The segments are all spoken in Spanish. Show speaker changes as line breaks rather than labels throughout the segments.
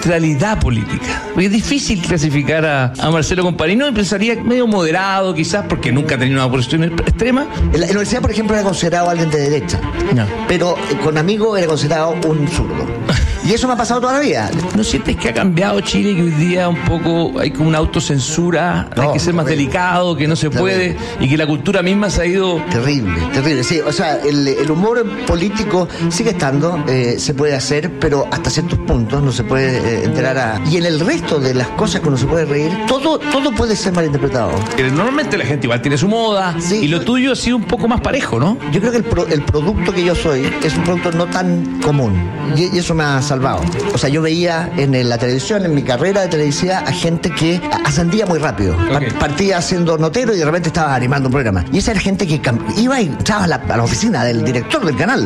neutralidad política. Porque es difícil clasificar a Marcelo Comparini. No, pensaría medio moderado, quizás, porque nunca ha tenido una posición extrema.
En la universidad, por ejemplo, era considerado alguien de derecha. No. Pero con amigos era considerado un zurdo. Y eso me ha pasado toda la vida.
¿No sientes que ha cambiado Chile, que hoy día un poco hay como una autocensura, hay que ser más delicado, que no se puede, y que la cultura misma se ha ido...
Terrible, sí. O sea, el humor político sigue estando, se puede hacer, pero hasta ciertos puntos no se puede enterar a... Y en el resto de las cosas que uno se puede reír, todo puede ser malinterpretado.
Normalmente la gente igual tiene su moda, sí, y lo tuyo ha sido un poco más parejo, ¿no?
Yo creo que el producto que yo soy es un producto no tan común, y eso me ha salvado. O sea, yo veía en la televisión, en mi carrera de televisiva, a gente que ascendía muy rápido. Okay. Partía siendo notero y de repente estaba animando un programa. Y esa era gente que iba y entraba a la oficina del director del canal.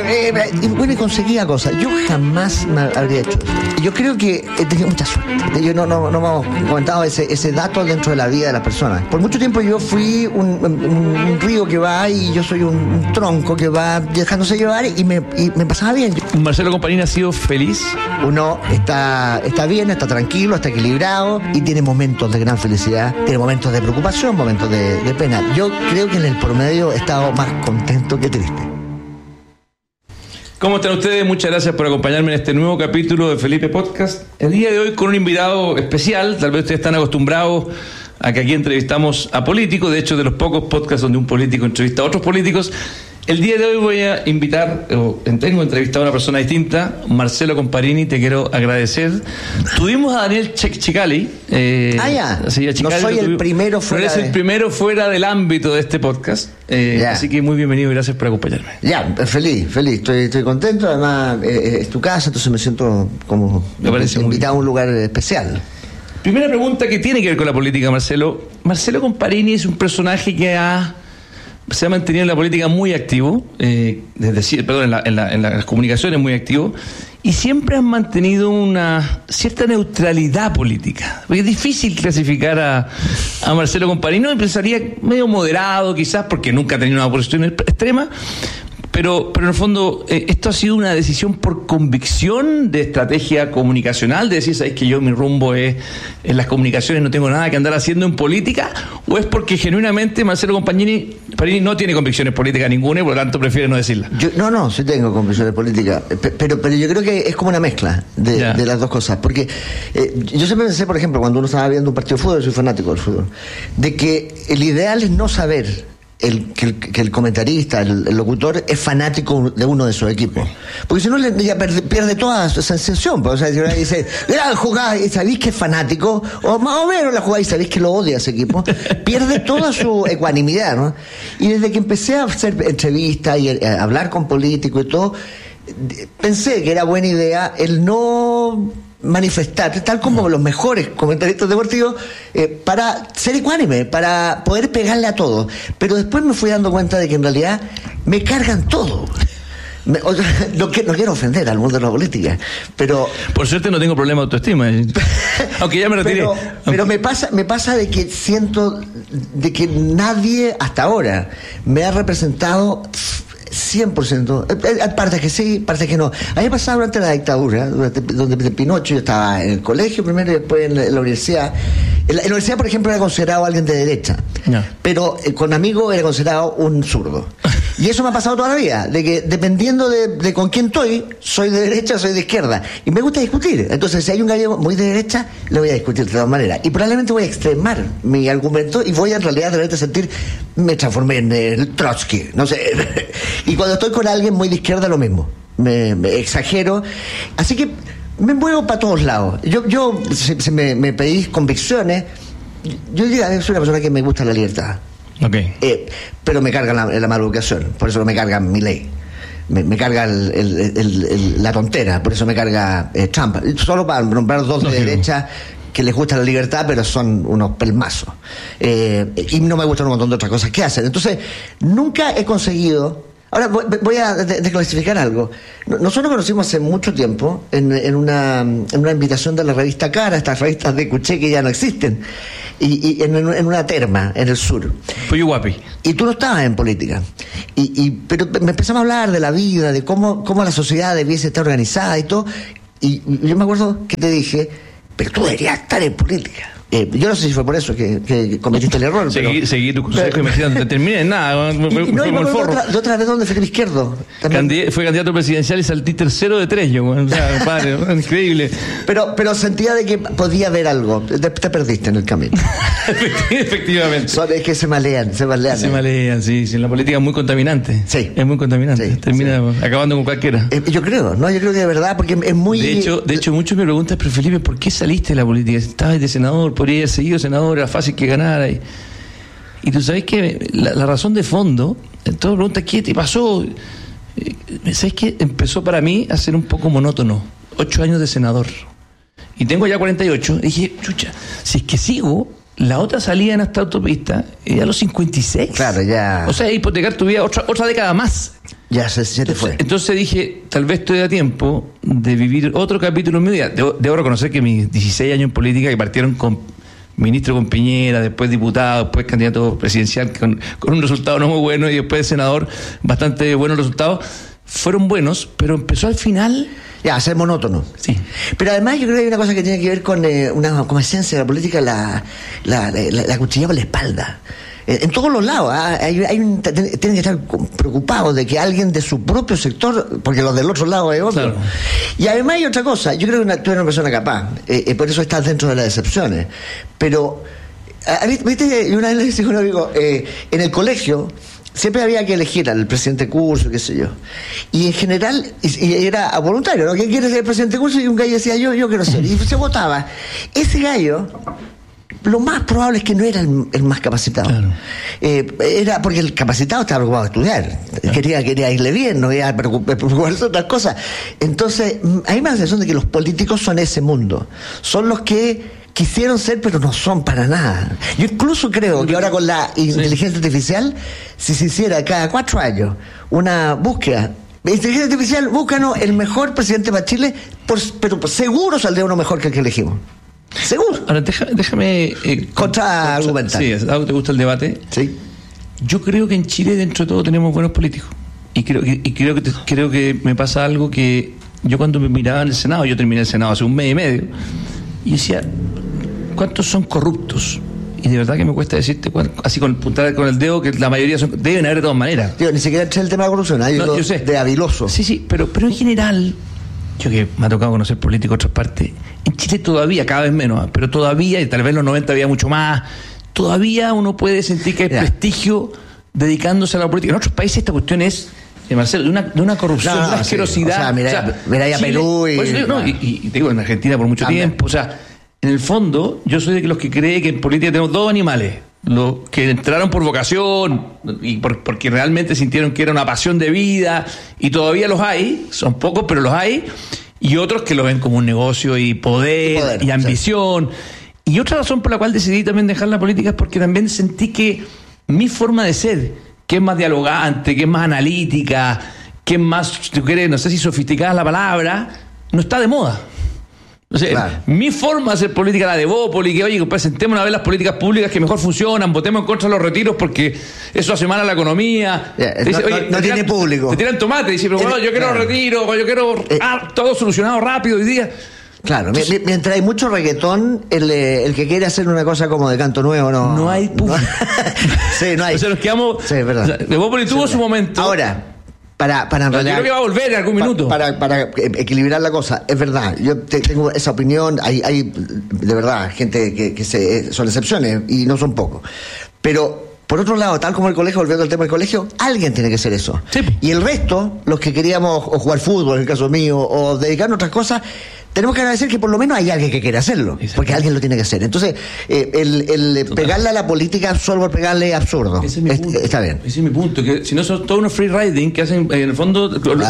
Y conseguía cosas. Yo jamás me habría hecho eso. Yo creo que he tenido mucha suerte. Yo no hemos comentado ese dato dentro de la vida de las personas. Por mucho tiempo yo fui un río que va y yo soy un tronco que va dejándose llevar y me pasaba bien.
Marcelo Comparini ha sido feliz.
Uno está bien, está tranquilo, está equilibrado y tiene momentos de gran felicidad, tiene momentos de preocupación, momentos de pena. Yo creo que en el promedio he estado más contento que triste.
¿Cómo están ustedes? Muchas gracias por acompañarme en este nuevo capítulo de Felipe Podcast. El día de hoy con un invitado especial. Tal vez ustedes están acostumbrados a que aquí entrevistamos a políticos. De hecho, de los pocos podcasts donde un político entrevista a otros políticos. El día de hoy voy a invitar, tengo entrevistado a una persona distinta, Marcelo Comparini, te quiero agradecer. Tuvimos a Daniel Cicali.
Sí, no soy el primero fuera.
No eres el primero fuera del ámbito de este podcast. Así que muy bienvenido y gracias por acompañarme.
Feliz. Estoy contento. Además, es tu casa, entonces me siento como invitado a un lugar especial.
Primera pregunta que tiene que ver con la política, Marcelo. Marcelo Comparini es un personaje que se ha mantenido en la política muy activo, en las comunicaciones muy activo, y siempre han mantenido una cierta neutralidad política. Porque es difícil clasificar a Marcelo Comparini. No, pensaría medio moderado, quizás, porque nunca ha tenido una posición extrema. Pero en el fondo, ¿esto ha sido una decisión por convicción de estrategia comunicacional? De decir, ¿sabes que yo mi rumbo es en las comunicaciones, no tengo nada que andar haciendo en política? ¿O es porque genuinamente Marcelo Comparini no tiene convicciones políticas ninguna y por lo tanto prefiere no decirlas?
Sí tengo convicciones políticas, pero yo creo que es como una mezcla de las dos cosas. Porque yo siempre pensé, por ejemplo, cuando uno estaba viendo un partido de fútbol, soy fanático del fútbol, de que el ideal es no saber que el comentarista, el locutor, es fanático de uno de sus equipos. Porque si no, ya pierde toda su sensación. O sea, si uno dice, gran jugada, y sabéis que es fanático, o más o menos la jugada y sabéis que lo odia ese equipo, pierde toda su ecuanimidad, ¿no? Y desde que empecé a hacer entrevistas y a hablar con políticos y todo, pensé que era buena idea el no manifestar, tal como los mejores comentaristas deportivos, para ser ecuánime, para poder pegarle a todo. Pero después me fui dando cuenta de que en realidad me cargan todo. No quiero ofender al mundo de la política, pero
por suerte no tengo problema de autoestima, aunque ya me retiré.
Pero me pasa de que siento de que nadie hasta ahora me ha representado 100%, partes que sí, partes que no. A mí me pasaba durante la dictadura, donde Pinocho, yo estaba en el colegio primero y después en la universidad. En la universidad, por ejemplo, era considerado alguien de derecha, pero con amigos era considerado un zurdo. Y eso me ha pasado toda la vida, de que dependiendo de con quién estoy, soy de derecha o soy de izquierda. Y me gusta discutir. Entonces, si hay un gallego muy de derecha, le voy a discutir de todas maneras. Y probablemente voy a extremar mi argumento y voy a en realidad de repente sentir, me transformé en el Trotsky, no sé. Y cuando estoy con alguien muy de izquierda, lo mismo. Me exagero. Así que me muevo para todos lados. Si me pedís convicciones, yo diría que soy una persona que me gusta la libertad.
Okay.
Pero me carga la maleducación, por eso me carga mi ley. Me carga la tontera, por eso me carga Trump. Solo para nombrar dos de derecha que les gusta la libertad, pero son unos pelmazos. Y no me gustan un montón de otras cosas que hacen. Entonces, nunca he conseguido. Ahora voy a desclasificar algo. Nosotros nos conocimos hace mucho tiempo en una invitación de la revista Cara, estas revistas de Cuché que ya no existen, y en una terma en el sur.
Puyuhuapi.
Y tú no estabas en política. Pero me empezamos a hablar de la vida, de cómo la sociedad debiese estar organizada y todo. Y yo me acuerdo que te dije, pero tú deberías estar en política. Yo no sé si fue por eso que cometiste el error.
Seguí tu consejo y me decían, no te termines nada.
No, y me acuerdo de otra vez donde Felipe Izquierdo.
Fue candidato presidencial y saltí tercero de 3, yo. O sea, compadre, increíble.
Pero sentía de que podía haber algo. Te perdiste en el camino.
Efectivamente.
Es que se malean.
Se malean, sí. La política es muy contaminante.
Sí.
Es muy contaminante.
Sí,
termina acabando con cualquiera.
Yo creo que de verdad, porque es muy...
De hecho, muchos me preguntan, pero Felipe, ¿por qué saliste de la política? Estabas de senador, podría haber seguido senador, era fácil que ganara. Y tú sabes que la razón de fondo, todos preguntan, ¿qué te pasó? ¿Sabes qué? Empezó para mí a ser un poco monótono. 8 años de senador. Y tengo ya 48. Y dije, chucha, si es que sigo, la otra salida en esta autopista a los 56.
Claro, ya.
O sea, hipotecar tu vida otra década más.
Ya se te fue.
Entonces dije, tal vez estoy a tiempo de vivir otro capítulo en mi vida. Debo reconocer que mis 16 años en política, que partieron con ministro con Piñera, después diputado, después candidato presidencial con un resultado no muy bueno y después senador, bastante buenos resultados, fueron buenos, pero empezó al final...
Ya, a ser monótono.
Sí.
Pero además yo creo que hay una cosa que tiene que ver con una como esencia de la política, la cuchilla por la espalda. En todos los lados, tienen que estar preocupados de que alguien de su propio sector, porque los del otro lado es otro. Claro. Y además hay otra cosa, yo creo que tú eres una persona capaz, por eso estás dentro de las excepciones. Pero, viste, una vez le decía a un amigo, en el colegio siempre había que elegir al presidente de curso, qué sé yo. Y en general, y era voluntario, ¿no? ¿Quién quiere ser el presidente de curso? Y un gallo decía, yo quiero ser. Y se votaba. Ese gallo... lo más probable es que no era el más capacitado. Claro. Era porque el capacitado estaba preocupado de estudiar. Claro. Quería irle bien, no iba a preocuparse de otras cosas. Entonces, a mí me da la sensación de que los políticos son ese mundo. Son los que quisieron ser, pero no son para nada. Yo incluso creo que ahora con la inteligencia artificial, si se hiciera cada 4 años una búsqueda, inteligencia artificial, búscanos el mejor presidente para Chile, pero seguro saldría uno mejor que el que elegimos. Seguro.
Ahora, déjame
contraargumentar.
Sí, ¿te gusta el debate?
Sí.
Yo creo que en Chile, dentro de todo, tenemos buenos políticos. Y creo que me pasa algo que yo cuando me miraba en el Senado, yo terminé el Senado hace 1 mes y medio, y decía, ¿cuántos son corruptos? Y de verdad que me cuesta decirte, así con puntar con el dedo, que la mayoría deben haber de todas maneras.
Tío, ni siquiera entré el tema de corrupción, yo sé. De habiloso.
Sí, pero en general... Yo que me ha tocado conocer políticos de otras partes, en Chile todavía, cada vez menos, pero todavía, y tal vez en los 90 había mucho más, todavía uno puede sentir que hay prestigio dedicándose a la política. En otros países esta cuestión es, Marcelo, de una corrupción, de una asquerosidad.
Sí. O sea, mira ahí a Perú y...
y te digo, en Argentina por mucho tiempo, o sea, en el fondo, yo soy de los que cree que en política tenemos 2 animales. Los que entraron por vocación y porque realmente sintieron que era una pasión de vida, y todavía los hay, son pocos pero los hay, y otros que lo ven como un negocio y poder y ambición. Sí. Y otra razón por la cual decidí también dejar la política es porque también sentí que mi forma de ser, que es más dialogante, que es más analítica, que es más, si tú quieres, no sé si sofisticada la palabra, no está de moda. O sea, claro. Mi forma de hacer política, la de Bópoli, que oye, pues sentémonos a ver las políticas públicas que mejor funcionan, votemos en contra de los retiros porque eso hace mal a la economía.
No tiene público.
Te tiran tomate y dicen, pero bueno, yo quiero retiro, yo quiero todo solucionado rápido hoy día.
Claro, mientras hay mucho reggaetón, el que quiere hacer una cosa como de canto nuevo, no
hay público.
Sí, no hay.
O sea, nos quedamos.
Sí, es verdad.
O sea, de Bópoli tuvo su momento.
Ahora, para
yo creo que va a volver en algún minuto.
Para equilibrar la cosa, es verdad, yo tengo esa opinión, hay de verdad gente que son excepciones y no son pocos, pero por otro lado, tal como el colegio, volviendo al tema del colegio, alguien tiene que hacer eso. Sí. Y el resto, los que queríamos o jugar fútbol, en el caso mío, o dedicarnos a otras cosas, tenemos que agradecer que por lo menos hay alguien que quiere hacerlo, porque alguien lo tiene que hacer. Entonces, el pegarle a la política solo por pegarle es absurdo.
Ese es mi punto.
Está bien.
Ese es mi punto, que si no son todos unos free riding que hacen, en el fondo,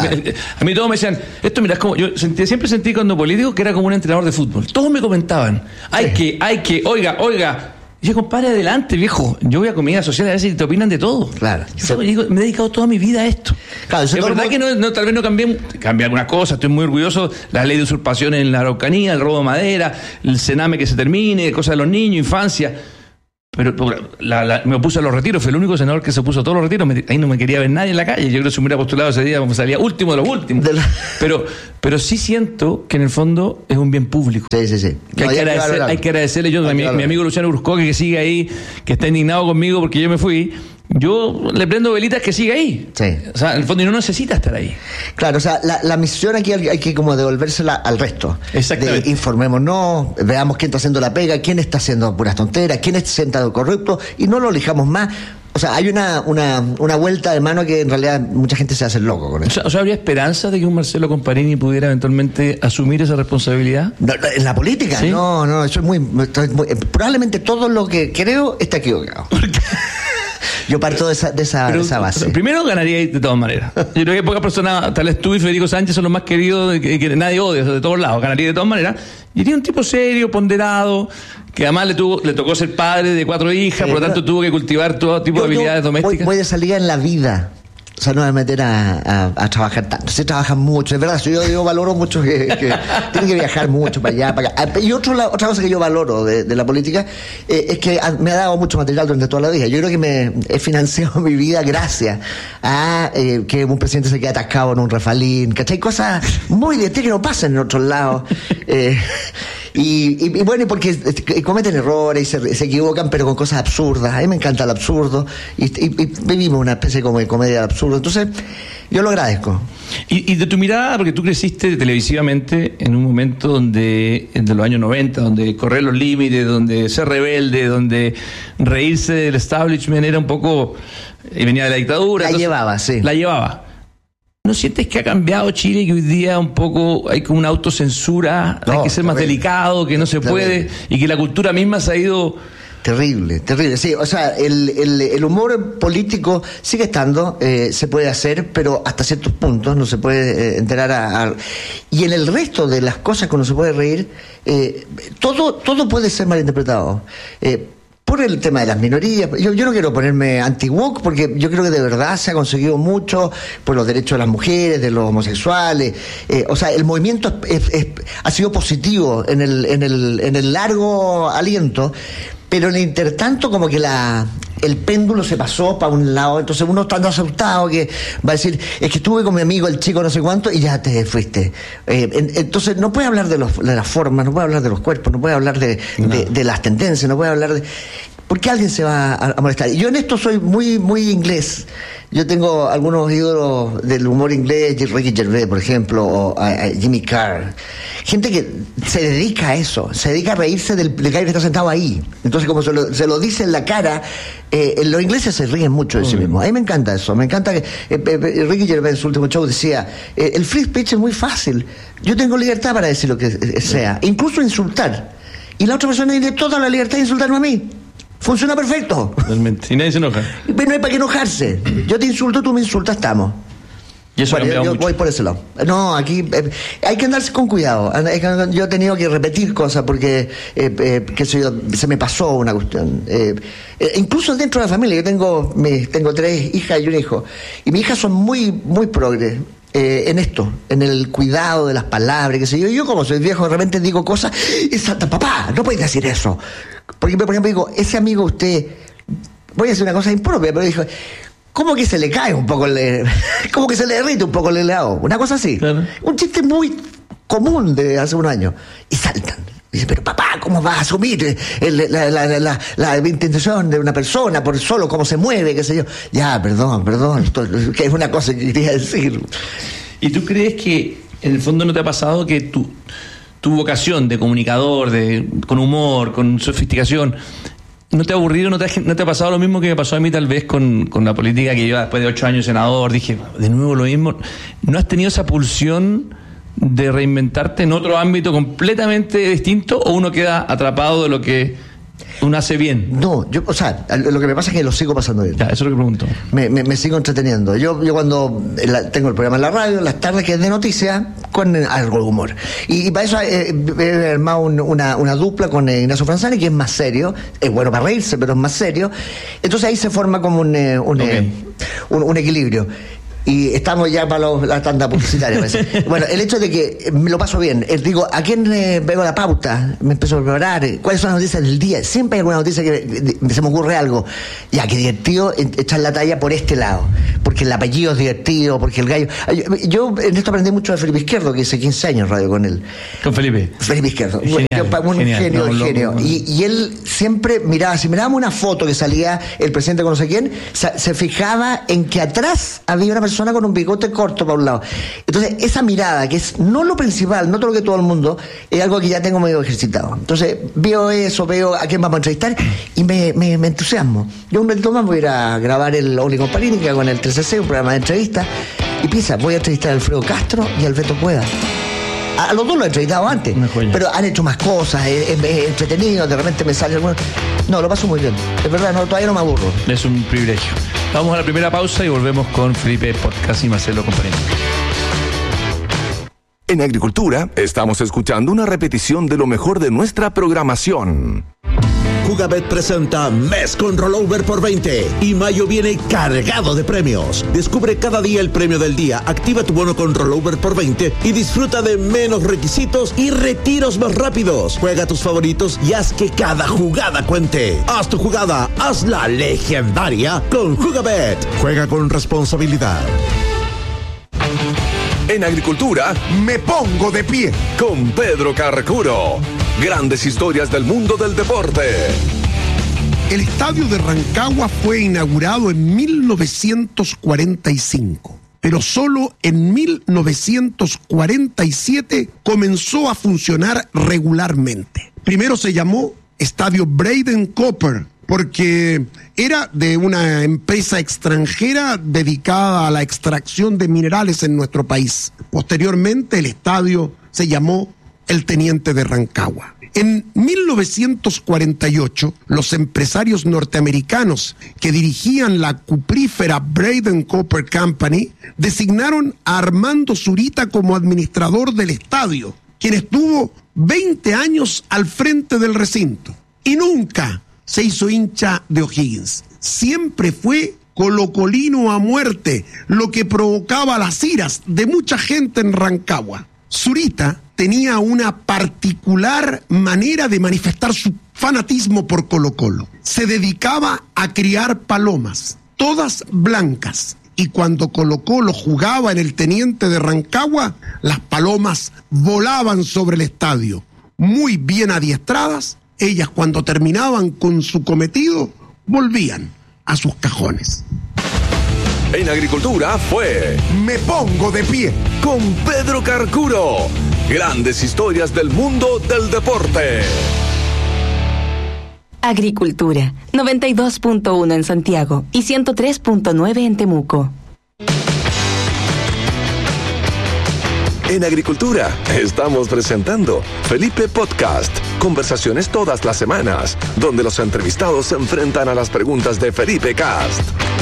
a mí todos me decían, esto mira, es como, yo siempre sentí cuando político que era como un entrenador de fútbol. Todos me comentaban, hay que, oiga. Y yo, compadre, adelante, viejo. Yo voy a comidas sociales a ver si te opinan de todo.
Claro.
Yo me he dedicado toda mi vida a esto. Claro, es verdad que tal vez no cambié algunas cosas. Estoy muy orgulloso. La ley de usurpación en la Araucanía, el robo de madera, el cename que se termine, cosas de los niños, infancia. Pero me opuse a los retiros, fue el único senador que se opuso a todos los retiros. Ahí no me quería ver nadie en la calle. Yo creo que si me hubiera postulado ese día me salía último de los últimos. Pero sí siento que en el fondo es un bien público.
Sí.
Que hay que agradecerle. Yo, mi amigo Luciano Bruscoque, que sigue ahí, que está indignado conmigo porque yo me fui, yo le prendo velitas que sigue ahí.
Sí.
O sea, en el fondo, y no necesita estar ahí.
Claro, o sea, la misión aquí hay que como devolvérsela al resto.
Exactamente.
Informémonos, veamos quién está haciendo la pega, quién está haciendo puras tonteras, quién está sentado corrupto, y no lo elijamos más. O sea, hay una vuelta de mano que en realidad mucha gente se hace el loco con eso.
O sea, ¿habría esperanza de que un Marcelo Comparini pudiera eventualmente asumir esa responsabilidad?
No, en la política, ¿sí? No, estoy muy probablemente todo lo que creo está equivocado. Yo parto de esa base.
Primero ganaría de todas maneras. Yo creo que pocas personas, tal vez tú y Federico Sánchez, son los más queridos que nadie odia, de todos lados. Ganaría de todas maneras. Y tiene un tipo serio, ponderado, que además le tocó ser padre de 4 hijas, por lo tanto tuvo que cultivar todo tipo de habilidades domésticas.
Voy de salida en la vida. O sea, no me meter a trabajar tanto. Se trabaja mucho, es verdad. Yo valoro mucho que tienen que viajar mucho para allá, para acá. Y otra cosa que yo valoro de la política es que me ha dado mucho material durante toda la vida. Yo creo que me he financiado mi vida gracias a que un presidente se quede atascado en un refalín, ¿cachai? Cosas muy de que no pasan en otros lados. Y bueno, y porque cometen errores y se equivocan, pero con cosas absurdas. A mí me encanta el absurdo y vivimos una especie como de comedia del absurdo. Entonces, yo lo agradezco.
Y de tu mirada, porque tú creciste televisivamente en un momento donde, de los años 90, donde correr los límites, donde ser rebelde, donde reírse del establishment era un poco... Y venía de la dictadura. La llevaba. ¿No sientes que ha cambiado Chile y que hoy día un poco hay como una autocensura, hay que ser más delicado, que no se puede, y que la cultura misma se ha ido...
Terrible, sí, o sea, el humor político sigue estando, se puede hacer, pero hasta ciertos puntos no se puede enterar y en el resto de las cosas que uno se puede reír, todo puede ser malinterpretado. Por el tema de las minorías, yo no quiero ponerme anti-woke porque yo creo que de verdad se ha conseguido mucho por los derechos de las mujeres, de los homosexuales, o sea, el movimiento ha sido positivo en el largo aliento, pero en el intertanto como que el péndulo se pasó para un lado, entonces uno está asustado que va a decir, es que estuve con mi amigo el chico no sé cuánto y ya te fuiste. Entonces no puede hablar de las formas, no puede hablar de los cuerpos, no puede hablar de las tendencias, no puede hablar de... ¿Por qué alguien se va a molestar? Y yo en esto soy muy, muy inglés. Yo tengo algunos ídolos del humor inglés, Ricky Gervais, por ejemplo, o a Jimmy Carr. Gente que se dedica a eso, se dedica a reírse del gallo que está sentado ahí. Entonces, como se lo dice en la cara, los ingleses se ríen mucho de sí mismos. A mí me encanta eso. Me encanta que Ricky Gervais en su último show decía, el free speech es muy fácil. Yo tengo libertad para decir lo que sea, incluso insultar. Y la otra persona tiene toda la libertad de insultarme a mí. Funciona perfecto.
Realmente. Y nadie se enoja.
Pero no hay para qué enojarse. Yo te insulto, tú me insultas, estamos.
Y eso
yo
mucho.
Voy por ese lado. No, aquí hay que andarse con cuidado. Yo he tenido que repetir cosas porque se me pasó una cuestión. Incluso dentro de la familia, yo tengo 3 hijas y un hijo. Y mis hijas son muy, muy progres. En esto, en el cuidado de las palabras, qué sé yo. Yo como soy viejo, de repente digo cosas, papá, no puedes decir eso. Porque, por ejemplo, digo, ese amigo usted, voy a decir una cosa impropia, pero dijo, ¿cómo que se le cae un poco cómo que se le derrite un poco el helado? Una cosa así. Claro. Un chiste muy común de hace un año. Y saltan. Dice, pero papá, ¿cómo vas a asumir la intención de una persona por solo cómo se mueve, qué sé yo? Ya, perdón, que es una cosa que quería decir.
¿Y tú crees que en el fondo no te ha pasado que tu vocación de comunicador, con humor, con sofisticación, no te ha aburrido, no te ha pasado lo mismo que me pasó a mí tal vez con la política, que yo después de 8 años senador dije, de nuevo lo mismo? ¿No has tenido esa pulsión de reinventarte en otro ámbito completamente distinto, o uno queda atrapado de lo que uno hace bien?
No, lo que me pasa es que lo sigo pasando bien.
Ya, eso es lo que pregunto.
Me sigo entreteniendo. Yo cuando tengo el programa en la radio, en las tardes, que es de noticias, con algo de humor. Y para eso he armado una dupla con Ignacio Franzani, que es más serio. Es bueno para reírse, pero es más serio. Entonces ahí se forma como un equilibrio. y estamos ya para la tanda publicitaria. Bueno, el hecho de que me lo paso bien. Digo, ¿a quién veo la pauta? Me empiezo a preparar. ¿Cuáles son las noticias del día? Siempre hay alguna noticia que se me ocurre algo. Ya, qué divertido echar la talla por este lado. Porque el apellido es divertido, porque el gallo... Yo en esto aprendí mucho de Felipe Izquierdo, que hice 15 años radio con él.
¿Con Felipe?
Felipe Izquierdo.
Genial,
un
genial,
genio. Y él siempre miraba, si mirábamos una foto que salía el presidente con no sé quién, se fijaba en que atrás había una persona con un bigote corto para un lado. Entonces, esa mirada, que es no lo principal, no todo lo que todo el mundo, es algo que ya tengo medio ejercitado. Entonces, veo eso, veo a quién vamos a entrevistar y me entusiasmo. Yo un momento más voy a ir a grabar el Oli Comparini, que hago en el 3C, un programa de entrevista, y piensa, voy a entrevistar a Alfredo Castro y a Alberto Cueva. A los dos lo he entrevistado antes, pero han hecho más cosas, es entretenido, de repente me sale alguno. No, lo paso muy bien, es verdad, todavía no me aburro.
Es un privilegio. Vamos a la primera pausa y volvemos con Felipe Podcast y Marcelo Comparini.
En Agricultura estamos escuchando una repetición de lo mejor de nuestra programación.
Jugabet presenta Mes con Rollover por 20 y mayo viene cargado de premios. Descubre cada día el premio del día, activa tu bono con Rollover por 20 y disfruta de menos requisitos y retiros más rápidos. Juega tus favoritos y haz que cada jugada cuente. Haz tu jugada, hazla legendaria con Jugabet. Juega con responsabilidad.
En Agricultura, me pongo de pie con Pedro Carcuro. Grandes historias del mundo del deporte.
El estadio de Rancagua fue inaugurado en 1945, pero solo en 1947 comenzó a funcionar regularmente. Primero se llamó Estadio Braden Copper, porque era de una empresa extranjera dedicada a la extracción de minerales en nuestro país. Posteriormente, el estadio se llamó el Teniente de Rancagua. En 1948, los empresarios norteamericanos que dirigían la cuprífera Braden Copper Company designaron a Armando Zurita como administrador del estadio, quien estuvo 20 años al frente del recinto y nunca se hizo hincha de O'Higgins. Siempre fue colocolino a muerte, lo que provocaba las iras de mucha gente en Rancagua. Zurita tenía una particular manera de manifestar su fanatismo por Colo-Colo. Se dedicaba a criar palomas, todas blancas. Y cuando Colo-Colo jugaba en el Teniente de Rancagua, las palomas volaban sobre el estadio. Muy bien adiestradas, ellas cuando terminaban con su cometido, volvían a sus cajones.
En Agricultura fue Me Pongo de Pie con Pedro Carcuro. Grandes historias del mundo del deporte.
Agricultura, 92.1 en Santiago y 103.9 en Temuco.
En Agricultura estamos presentando Felipe Podcast. Conversaciones todas las semanas, donde los entrevistados se enfrentan a las preguntas de Felipe Cast.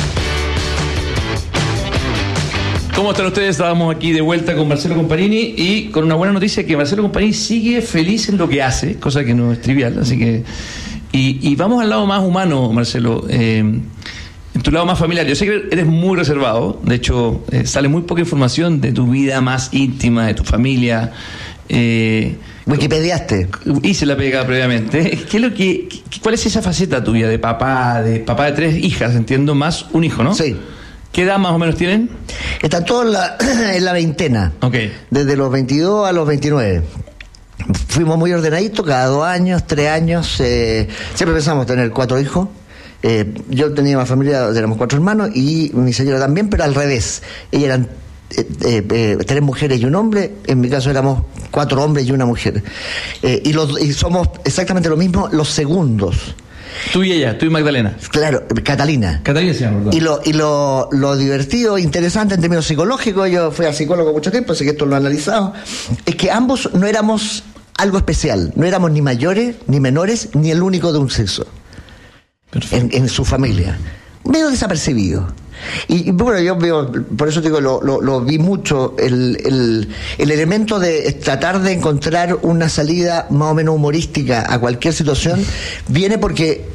¿Cómo están ustedes? Estábamos aquí de vuelta con Marcelo Comparini y con una buena noticia, que Marcelo Comparini sigue feliz en lo que hace, cosa que no es trivial, así que... Y vamos al lado más humano, Marcelo, en tu lado más familiar. Yo sé que eres muy reservado, de hecho sale muy poca información de tu vida más íntima, de tu familia.
Wikipediaste.
Hice la pega previamente. ¿Cuál es esa faceta tuya de papá de 3 hijas, entiendo, más un hijo, ¿no?
Sí.
¿Qué edad más o menos tienen?
Están todos en la veintena.
Okay.
Desde los 22 a los 29. Fuimos muy ordenaditos, cada 2 años, 3 años. Siempre pensamos tener 4 hijos. Yo tenía una familia, éramos 4 hermanos y mi señora también, pero al revés. Ellas eran 3 mujeres y un hombre. En mi caso éramos 4 hombres y una mujer. Y somos exactamente lo mismo, los segundos.
Tú y ella, tú y Magdalena.
Claro, Catalina.
Catalina se llama, ¿verdad?
Y lo divertido, interesante en términos psicológicos, yo fui a psicólogo mucho tiempo, así que esto lo he analizado, es que ambos no éramos algo especial, no éramos ni mayores, ni menores, ni el único de un sexo en su familia. Medio desapercibido. Y bueno, yo veo, por eso digo, lo vi mucho, el elemento de tratar de encontrar una salida más o menos humorística a cualquier situación, viene porque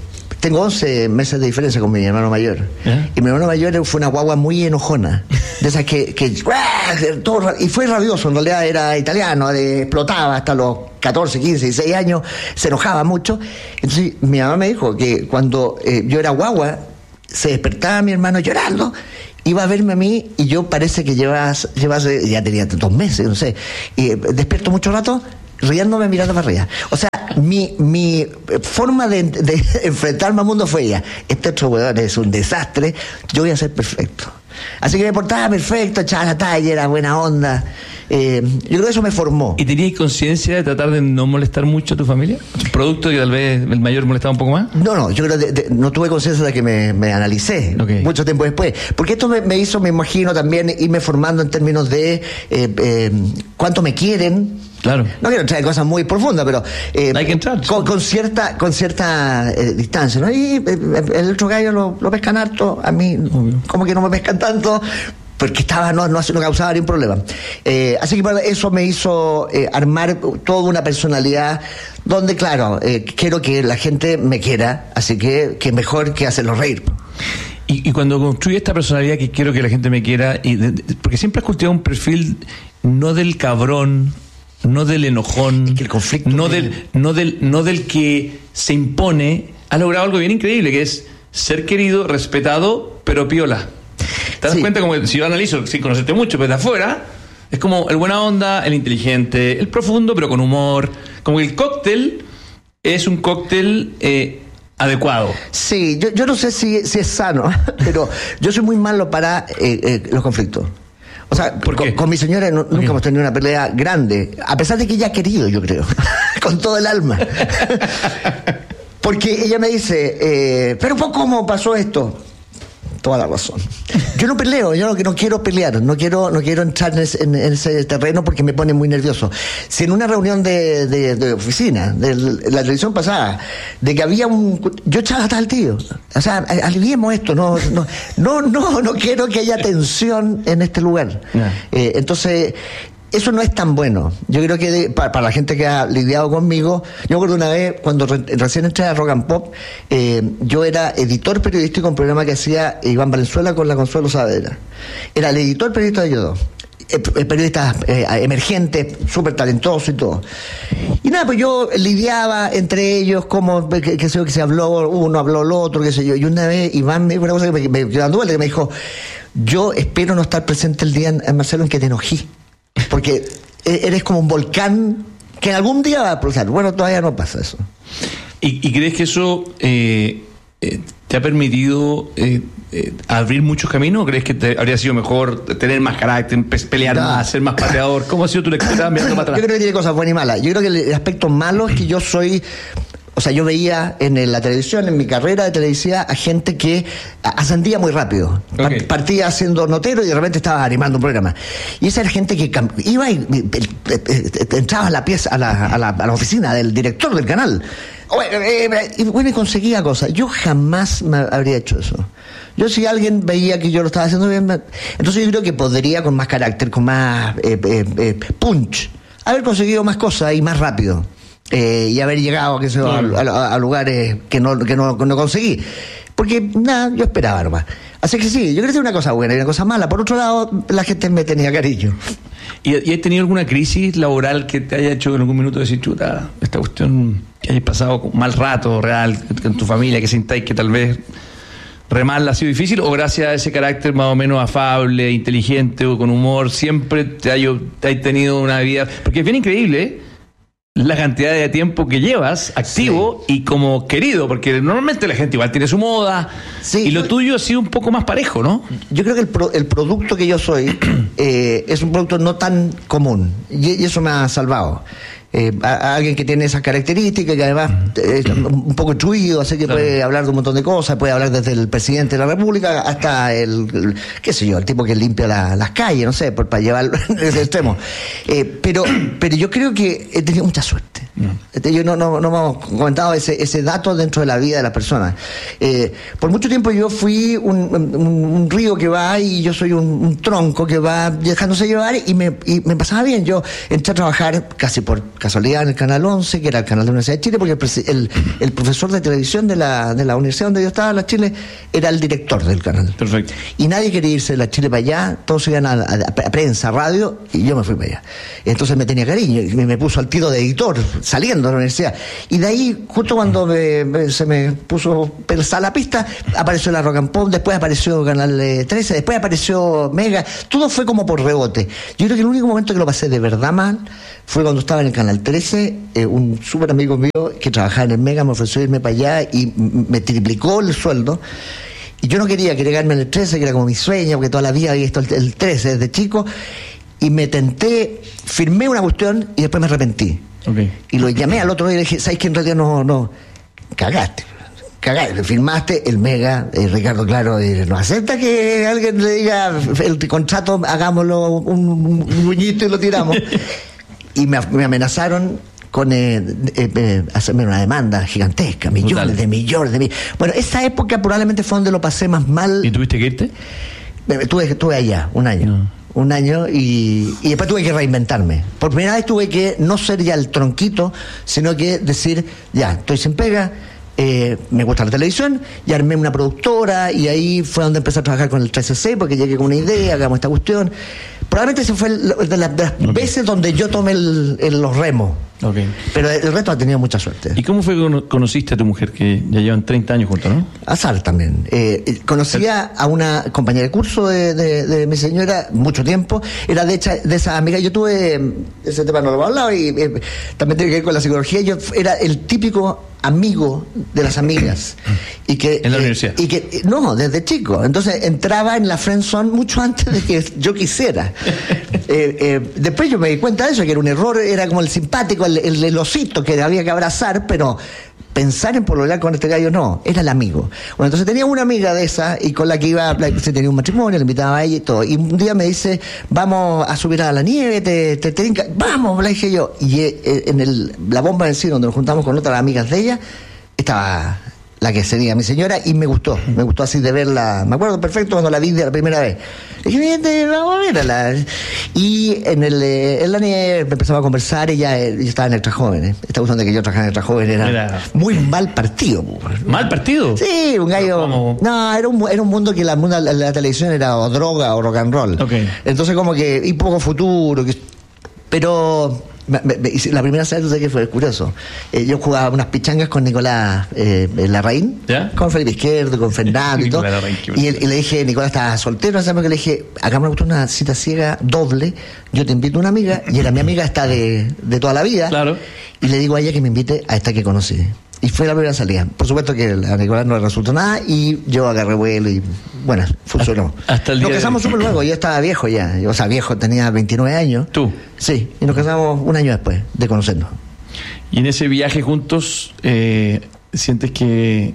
tengo 11 meses de diferencia con mi hermano mayor. Y mi hermano mayor fue una guagua muy enojona. De esas que todo, y fue rabioso, en realidad era italiano, explotaba hasta los 14, 15, 16 años, se enojaba mucho. Entonces mi mamá me dijo que cuando yo era guagua, se despertaba mi hermano llorando, iba a verme a mí y yo parece que llevase, ya tenía 2 meses, no sé, y despierto mucho rato riéndome, mirando para arriba. O sea, mi forma de enfrentarme al mundo fue ella: este otro weón es un desastre, yo voy a ser perfecto. Así que me portaba perfecto, echaba la talla, era buena onda. Yo creo que eso me formó.
¿Y tenías conciencia de tratar de no molestar mucho a tu familia? ¿Producto que tal vez el mayor molestaba un poco más?
No, yo creo que no tuve conciencia de que me analicé mucho tiempo después. Porque esto me hizo, me imagino, también irme formando en términos de cuánto me quieren.
Claro.
No quiero entrar en cosas muy profundas, pero
hay que entrar
con cierta distancia, ¿no? Y el otro gallo lo pescan harto, a mí como que no me pescan tanto, porque no causaba ningún problema. Así que eso me hizo armar toda una personalidad donde, claro, quiero que la gente me quiera, así que mejor que hacerlo reír.
Y cuando construye esta personalidad que quiero que la gente me quiera, porque siempre has cultivado un perfil no del cabrón, no del enojón,
es que el conflicto
no del que se impone, ha logrado algo bien increíble, que es ser querido, respetado, pero piola. ¿Te das cuenta? Como que, si yo analizo sin conocerte mucho, pero de afuera, es como el buena onda, el inteligente, el profundo, pero con humor. Como que el cóctel es un cóctel adecuado.
Sí, yo no sé si es sano, pero yo soy muy malo para los conflictos. O sea, con mi señora nunca hemos tenido una pelea grande, a pesar de que ella ha querido, yo creo, con todo el alma. Porque ella me dice, pero ¿cómo pasó esto? Toda la razón. Yo no peleo, yo no quiero pelear, no quiero entrar en ese terreno porque me pone muy nervioso. Si en una reunión de oficina, de la televisión pasada, de que había yo echaba hasta al tío. O sea, aliviemos esto, no quiero que haya tensión en este lugar. Entonces, eso no es tan bueno. Yo creo que para la gente que ha lidiado conmigo, yo me acuerdo una vez cuando recién entré a Rock and Pop, yo era editor periodístico en un programa que hacía Iván Valenzuela con la Consuelo Saavedra. Era el editor periodista de ellos dos. Periodistas emergentes, súper talentosos y todo. Y nada, pues yo lidiaba entre ellos, como que se habló, uno habló el otro, qué sé yo. Y una vez Iván me dijo una cosa que me quedó dando vuelta, que me dijo: yo espero no estar presente el día, Marcelo, en que te enojí. Porque eres como un volcán que algún día va a explotar. Bueno, todavía no pasa eso.
¿Y crees que eso te ha permitido abrir muchos caminos? ¿O crees que te habría sido mejor tener más carácter, pelear más, ser más pateador? ¿Cómo ha sido tu lectura mirando para atrás?
Yo creo que tiene cosas buenas y malas. Yo creo que el aspecto malo es que yo soy... O sea, yo veía en la televisión, en mi carrera de televisiva, a gente que ascendía muy rápido. Partía siendo notero y de repente estaba animando un programa. Y esa era gente que iba y entraba a la pieza, a la oficina del director del canal. Y bueno, y conseguía cosas. Yo jamás me habría hecho eso. Yo, si alguien veía que yo lo estaba haciendo bien, entonces yo creo que podría, con más carácter, con más punch, haber conseguido más cosas y más rápido. Y haber llegado a lugares que no conseguí. Porque nada, yo esperaba nomás. Así que sí, yo creo que es una cosa buena y una cosa mala. Por otro lado, la gente me tenía cariño.
¿Y has tenido alguna crisis laboral que te haya hecho en algún minuto decir, chuta, esta cuestión, que hayas pasado un mal rato real con tu familia, que sintáis que tal vez remar ha sido difícil, o gracias a ese carácter más o menos afable, inteligente o con humor, siempre te has tenido una vida? Porque es bien increíble, la cantidad de tiempo que llevas activo y como querido, porque normalmente la gente igual tiene su moda, y lo tuyo ha sido un poco más parejo, ¿no?
Yo creo que el producto que yo soy es un producto no tan común, y eso me ha salvado. A alguien que tiene esas características, que además es un poco instruido, así que puede hablar de un montón de cosas, puede hablar desde el presidente de la República hasta el qué sé yo, el tipo que limpia las calles, no sé, para llevarlo a ese extremo. Pero yo creo que he tenido mucha suerte. Yo no hemos comentado ese dato dentro de la vida de las personas. Por mucho tiempo yo fui un río que va y yo soy un tronco que va dejándose llevar y me pasaba bien. Yo entré a trabajar casi por casualidad en el Canal 11, que era el canal de la Universidad de Chile, porque el profesor de televisión de la universidad donde yo estaba, la Chile, era el director del canal.
Perfecto.
Y nadie quería irse de la Chile para allá, todos se iban a prensa, radio, y yo me fui para allá. Entonces me tenía cariño y me puso al tiro de editor saliendo de la universidad. Y de ahí, justo cuando se me puso pesada la pista, apareció la Rock and Pop, después apareció Canal 13, después apareció Mega. Todo fue como por rebote. Yo creo que el único momento que lo pasé de verdad mal fue cuando estaba en el Canal 13, un súper amigo mío que trabajaba en el Mega me ofreció irme para allá y me triplicó el sueldo. Y yo no quería quedarme en el 13, que era como mi sueño, porque toda la vida había visto el 13 desde chico. Y me tenté, firmé una cuestión y después me arrepentí.
Okay.
Y lo llamé al otro día y le dije, ¿sabes que en realidad no? Cagaste, firmaste el Mega, Ricardo, claro, no acepta que alguien le diga el contrato, hagámoslo un buñito y lo tiramos. Y me amenazaron con hacerme una demanda gigantesca, millones de millones. Bueno, esa época probablemente fue donde lo pasé más mal.
¿Y tuviste que irte?
Estuve allá un año. Un año y después tuve que reinventarme. Por primera vez tuve que no ser ya el tronquito, sino que decir, ya, estoy sin pega, me gusta la televisión, y armé una productora, y ahí fue donde empecé a trabajar con el 13C, porque llegué con una idea, hagamos esta cuestión. Probablemente ese fue de las veces donde yo tomé los remos.
Okay.
Pero el resto ha tenido mucha suerte.
¿Y cómo fue que conociste a tu mujer, que ya llevan 30 años juntos, no?
Azar también. Conocía a una compañera de curso de mi señora mucho tiempo. Era de esas amigas. Yo tuve, ese tema no lo hemos hablado, y también tiene que ver con la psicología. Yo era el típico amigo de las amigas. Y que,
¿En la universidad?
Y que, no, desde chico. Entonces entraba en la friendzone mucho antes de que yo quisiera. Después yo me di cuenta de eso, que era un error, era como el simpático, el osito que había que abrazar, pero pensar en pololear con este gallo no, era el amigo. Bueno, entonces tenía una amiga de esa y con la que se tenía un matrimonio, le invitaba a ella y todo. Y un día me dice, vamos a subir a la nieve, te trinca. Vamos, le dije yo. Y en la bomba del cine, donde nos juntamos con otras amigas de ella, estaba la que sería mi señora, y me gustó así de verla. Me acuerdo perfecto cuando la vi de la primera vez. Le dije, vente, vamos a verla. Y en la nieve empezamos a conversar, y yo estaba en Extra Jóvenes. Esta cuestión de que yo trabajaba en Extra Jóvenes era muy mal partido.
¿Mal partido?
Sí, un gallo. No, era un mundo que la televisión era o droga o rock and roll.
Okay.
Entonces, como que, y poco futuro. Pero la primera vez que fue curioso. Yo jugaba unas pichangas con Nicolás Larraín,
¿ya?
Con Felipe Izquierdo, con Fernando y todo. Y le dije, Nicolás estaba soltero, ¿sabes? Que le dije, hagamos una cita ciega doble. Yo te invito a una amiga, y era mi amiga esta de toda la vida.
Claro.
Y le digo a ella que me invite a esta que conocí. Y fue la primera salida. Por supuesto que a Nicolás no le resultó nada, y yo agarré vuelo y, bueno, funcionó.
Hasta el día
nos casamos súper luego, yo estaba viejo ya. O sea, viejo, tenía 29 años.
¿Tú?
Sí, y nos casamos un año después de conocernos.
Y en ese viaje juntos, ¿sientes que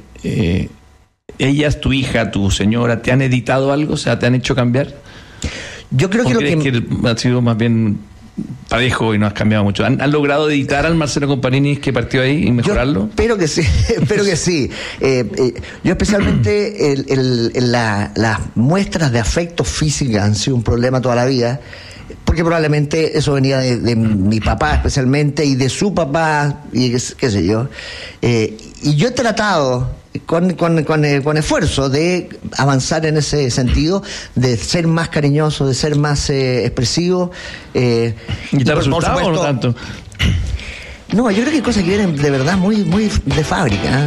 ellas, tu hija, tu señora, te han editado algo? O sea, ¿te han hecho cambiar?
Yo creo que
lo que ha sido más bien parejo y no has cambiado mucho. ¿Han logrado editar al Marcelo Comparini que partió ahí y mejorarlo?
Yo espero que sí, espero que sí. Yo especialmente las muestras de afecto física han sido un problema toda la vida, porque probablemente eso venía de mi papá especialmente, y de su papá, y qué sé yo. Y yo he tratado con esfuerzo de avanzar en ese sentido, de ser más cariñoso, de ser más expresivo.
¿Y te ha resultado o no tanto?
No, yo creo que hay cosas que vienen de verdad muy de fábrica.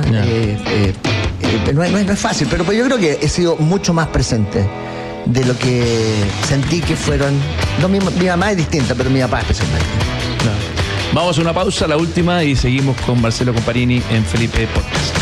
No es fácil, pero yo creo que he sido mucho más presente de lo que sentí que fueron. No, mi mamá es distinta, pero mi papá especialmente.
No. Vamos a una pausa, la última, y seguimos con Marcelo Comparini en Felipe Podcast.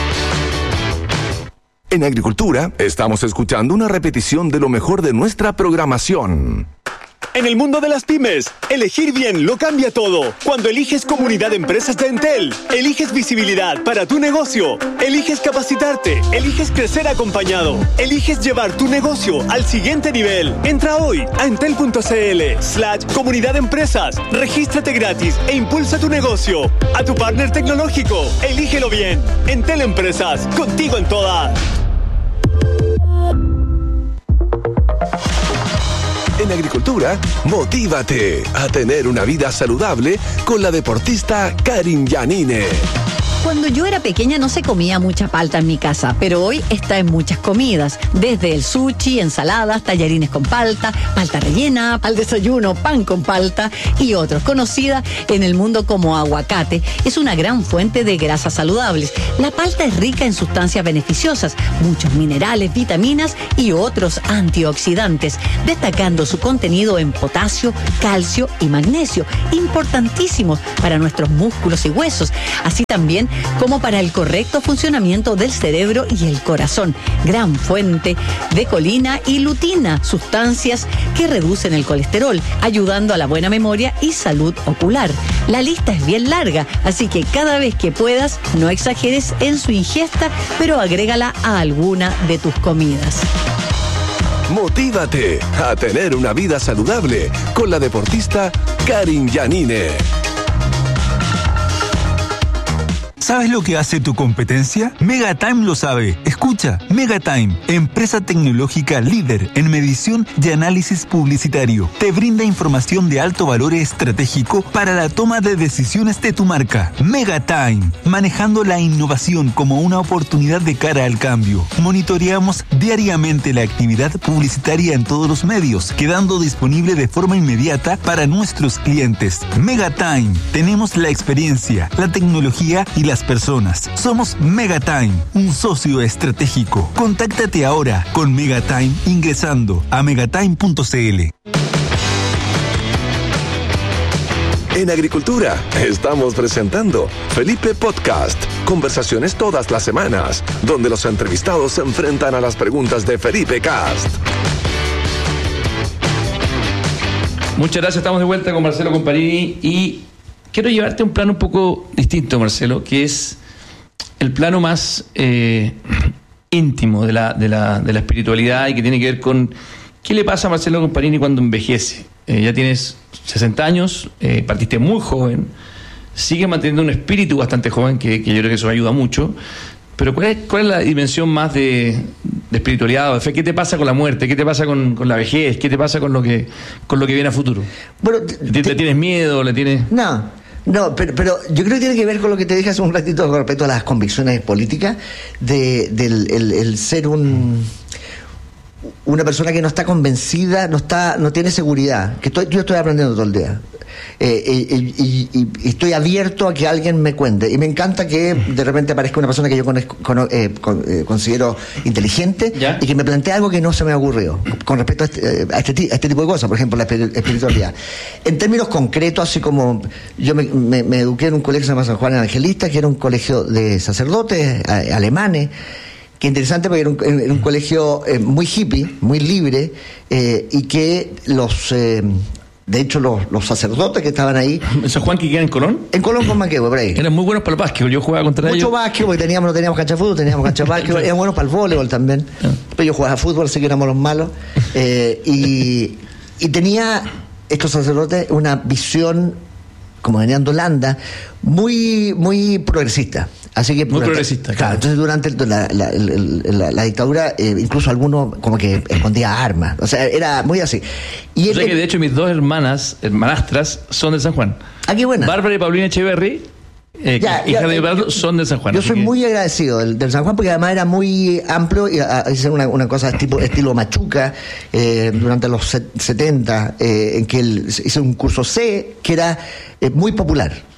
En Agricultura estamos escuchando una repetición de lo mejor de nuestra programación.
En el mundo de las pymes, elegir bien lo cambia todo. Cuando eliges Comunidad de Empresas de Entel, eliges visibilidad para tu negocio, eliges capacitarte, eliges crecer acompañado, eliges llevar tu negocio al siguiente nivel. Entra hoy a entel.cl/comunidad de empresas, regístrate gratis e impulsa tu negocio. A tu partner tecnológico, elígelo bien. Entel Empresas, contigo en todas.
En agricultura, motívate a tener una vida saludable con la deportista Karin Yanine.
Cuando yo era pequeña no se comía mucha palta en mi casa, pero hoy está en muchas comidas, desde el sushi, ensaladas, tallarines con palta, palta rellena, al desayuno, pan con palta y otros. Conocida en el mundo como aguacate, es una gran fuente de grasas saludables. La palta es rica en sustancias beneficiosas, muchos minerales, vitaminas y otros antioxidantes, destacando su contenido en potasio, calcio y magnesio, importantísimos para nuestros músculos y huesos, así también como para el correcto funcionamiento del cerebro y el corazón. Gran fuente de colina y lutina, sustancias que reducen el colesterol, ayudando a la buena memoria y salud ocular. La lista es bien larga, así que cada vez que puedas, no exageres en su ingesta, pero agrégala a alguna de tus comidas.
Motívate a tener una vida saludable con la deportista Karin Yanine.
¿Sabes lo que hace tu competencia? Megatime lo sabe. Escucha, Megatime, empresa tecnológica líder en medición y análisis publicitario. Te brinda información de alto valor estratégico para la toma de decisiones de tu marca. Megatime, manejando la innovación como una oportunidad de cara al cambio. Monitoreamos diariamente la actividad publicitaria en todos los medios, quedando disponible de forma inmediata para nuestros clientes. Megatime, tenemos la experiencia, la tecnología y las personas. Somos Megatime, un socio estratégico. Contáctate ahora con Megatime ingresando a megatime.cl.
En agricultura, estamos presentando Felipe Podcast. Conversaciones todas las semanas, donde los entrevistados se enfrentan a las preguntas de Felipe Cast.
Muchas gracias, estamos de vuelta con Marcelo Comparini y quiero llevarte a un plano un poco distinto, Marcelo, que es el plano más íntimo de la espiritualidad y que tiene que ver con qué le pasa a Marcelo Comparini cuando envejece. Ya tienes 60 años, partiste muy joven, sigues manteniendo un espíritu bastante joven, que yo creo que eso ayuda mucho, pero ¿cuál es la dimensión más de espiritualidad o de fe? ¿Qué te pasa con la muerte? ¿Qué te pasa con la vejez? ¿Qué te pasa con lo que viene a futuro? Bueno, ¿Le tienes miedo? ¿Le tienes...?
No, pero yo creo que tiene que ver con lo que te dije hace un ratito con respecto a las convicciones políticas, del ser una persona que no está convencida, no tiene seguridad, yo estoy aprendiendo todo el día. Y estoy abierto a que alguien me cuente, y me encanta que de repente aparezca una persona que yo considero inteligente, ¿ya? Y que me plantea algo que no se me ha ocurrido con respecto a este tipo de cosas, por ejemplo la espiritualidad en términos concretos, así como yo me eduqué en un colegio que se llama San Juan Evangelista, que era un colegio de sacerdotes alemanes. Qué interesante, porque era un colegio muy hippie, muy libre, y que de hecho, los sacerdotes que estaban ahí...
¿En San Juan que queda en Colón?
En Colón con Manquehue, por ahí.
Eran muy buenos para el básquetbol, yo jugaba contra ellos.
Mucho básquetbol, porque no teníamos cancha de fútbol, teníamos cancha de básquetbol, eran buenos para el voleibol también. Pero yo jugaba a fútbol, así que éramos los malos. Y tenía estos sacerdotes una visión, como venían de Holanda, muy, muy progresista. Así que
muy progresista.
Claro, entonces durante la dictadura, incluso algunos como que escondía armas. O sea, era muy así.
Y o sea que de hecho mis dos hermanastras son de San Juan.
Ah, qué buena.
Bárbara y Paulina Echeverry, hija de Eduardo, son de San Juan.
Yo soy muy agradecido del San Juan, porque además era muy amplio y hice una cosa estilo Machuca durante los 70, en que hice un curso C que era muy popular.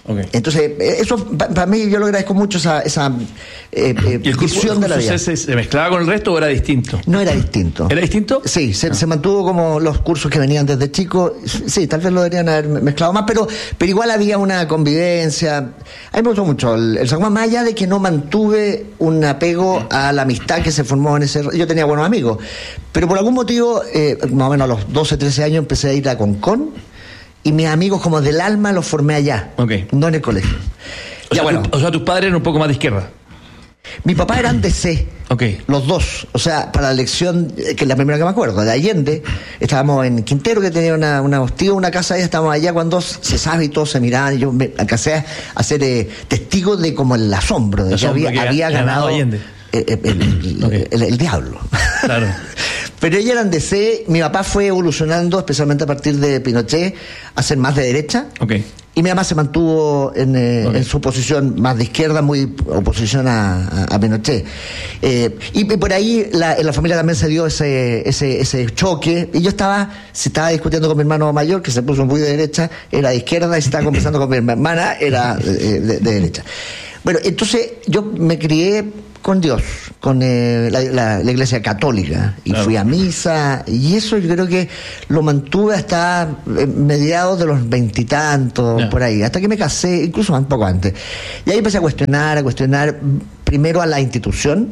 Okay.
Entonces, eso para mí yo lo agradezco mucho, esa
¿Y el
visión de la vida.
¿Se mezclaba con el resto o era distinto?
No era distinto.
¿Era distinto?
Sí, se mantuvo como los cursos que venían desde chico. Sí, tal vez lo deberían haber mezclado más, pero igual había una convivencia. A mí me gustó mucho el San Juan, más allá de que no mantuve un apego a la amistad que se formó en ese... Yo tenía buenos amigos, pero por algún motivo, más o menos a los 12, 13 años empecé a ir a Concón, y mis amigos como del alma los formé allá, no en el colegio.
O sea, tus padres eran un poco más de izquierda.
Mi papá eran de C, los dos. O sea, para la elección, que es la primera que me acuerdo, de Allende, estábamos en Quintero, que tenía una casa, ya estábamos allá cuando se sabe y todos se miraban, y yo me alcancé a ser testigo de como el asombro de que había ganado
Allende.
El diablo.
Claro.
Pero ellos eran de C. Mi papá fue evolucionando, especialmente a partir de Pinochet, a ser más de derecha. Y mi mamá se mantuvo en su posición más de izquierda, muy oposición a Pinochet. Y por ahí en la familia también se dio ese choque. Y yo estaba discutiendo con mi hermano mayor, que se puso muy de derecha, era de izquierda, y se estaba conversando con mi hermana, era de derecha. Bueno, entonces yo me crié con Dios, con la iglesia católica, y fui a misa, y eso yo creo que lo mantuve hasta mediados de los 20 y tantos, por ahí, hasta que me casé, incluso un poco antes. Y ahí empecé a cuestionar primero a la institución,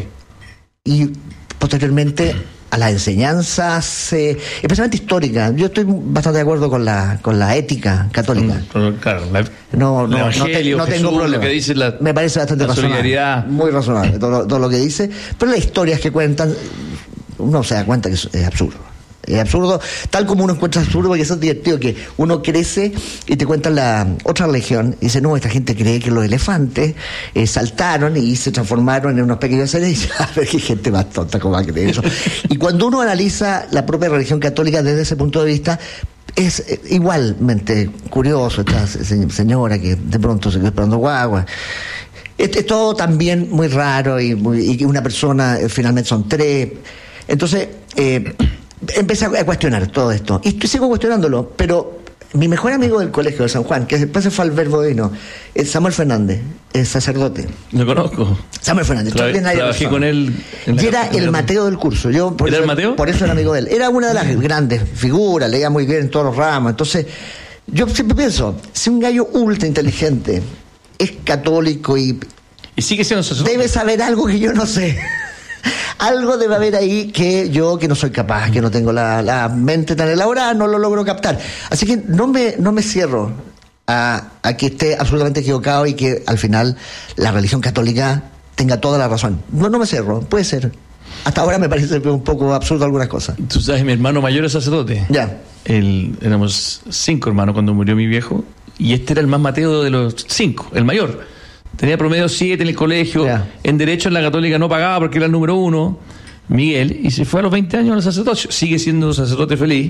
y posteriormente a las enseñanzas, especialmente históricas. Yo estoy bastante de acuerdo con la ética católica.
Claro,
no tengo problema.
Lo que dice
me parece bastante razonable, muy razonable todo lo que dice, pero las historias que cuentan, uno se da cuenta que es absurdo. Es absurdo, tal como uno encuentra absurdo, porque eso es divertido, que uno crece y te cuentan la otra religión y dice, no, esta gente cree que los elefantes saltaron y se transformaron en unos pequeños seres, y a ver qué gente más tonta como va a creer eso. Y cuando uno analiza la propia religión católica desde ese punto de vista, es igualmente curioso. Esta señora que de pronto se quedó esperando guagua. Es todo también muy raro, y una persona finalmente son tres. Entonces, empecé a cuestionar todo esto. Y sigo cuestionándolo, pero mi mejor amigo del colegio de San Juan, que después se fue al Verbo, es Samuel Fernández, es sacerdote.
Lo conozco.
Samuel Fernández.
Trabajé con él.
Y era el Mateo del curso.
¿Era el Mateo?
Por eso era amigo de él. Era una de las grandes figuras, leía muy bien en todos los ramos. Entonces, yo siempre pienso, si un gallo ultra inteligente es católico y
sigue siendo sacerdote,
debe saber algo que yo no sé. Algo debe haber ahí que yo, que no soy capaz, que no tengo la mente tan elaborada, no lo logro captar. Así que no me cierro a que esté absolutamente equivocado y que al final la religión católica tenga toda la razón. No me cierro, puede ser. Hasta ahora me parece un poco absurdo algunas cosas.
Tú sabes, mi hermano mayor es sacerdote.
Ya.
Éramos 5 hermanos cuando murió mi viejo, y este era el más Mateo de los 5, el mayor. Tenía promedio 7 en el colegio. En Derecho en la Católica no pagaba porque era el número 1, Miguel, y se fue a los 20 años al sacerdocio. Sigue siendo sacerdote feliz.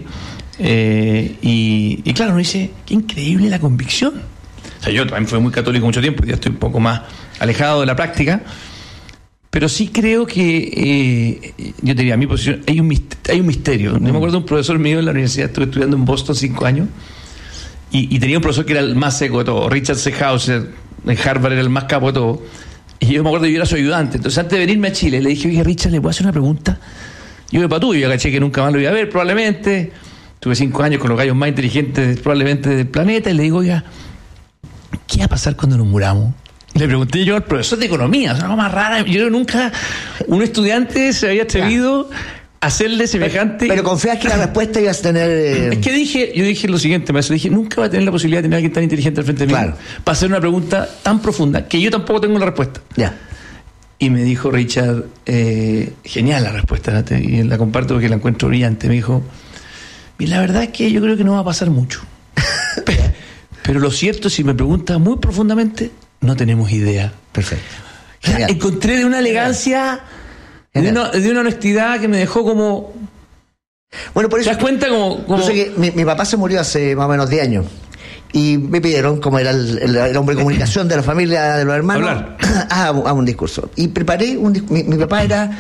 Y claro, uno dice, qué increíble la convicción. O sea, yo también fui muy católico mucho tiempo, ya estoy un poco más alejado de la práctica. Pero sí creo que, yo te diría, mi posición, hay un misterio. Yo me acuerdo de un profesor mío en la universidad, estuve estudiando en Boston 5 años, y tenía un profesor que era el más seco de todo, Richard Sehauser. En Harvard era el más capo de todo. Y yo me acuerdo que yo era su ayudante. Entonces, antes de venirme a Chile, le dije, oye, Richard, ¿le puedo hacer una pregunta? Yo de patúo, yo caché que nunca más lo iba a ver, probablemente. Tuve 5 años con los gallos más inteligentes probablemente del planeta, y le digo, oiga, ¿qué va a pasar cuando nos muramos? Y le pregunté yo al profesor de economía, o sea, algo más rara. Yo nunca, un estudiante se había atrevido a hacerle semejante.
Pero confías que la respuesta ibas a tener.
Es que yo dije lo siguiente, maestro, dije, nunca va a tener la posibilidad de tener a alguien tan inteligente al frente de mí para hacer una pregunta tan profunda que yo tampoco tengo la respuesta. Y me dijo Richard, genial la respuesta, y la comparto porque la encuentro brillante. Me dijo, y la verdad es que yo creo que no va a pasar mucho. Pero lo cierto, si me preguntas muy profundamente, no tenemos idea.
Perfecto.
Encontré de una elegancia, de una honestidad que me dejó como...
Bueno, por eso...
¿Te das cuenta como...
Yo sé que mi papá se murió hace más o menos 10 años. Y me pidieron, como era el hombre de comunicación de la familia, de los hermanos, a un discurso. Y preparé mi papá era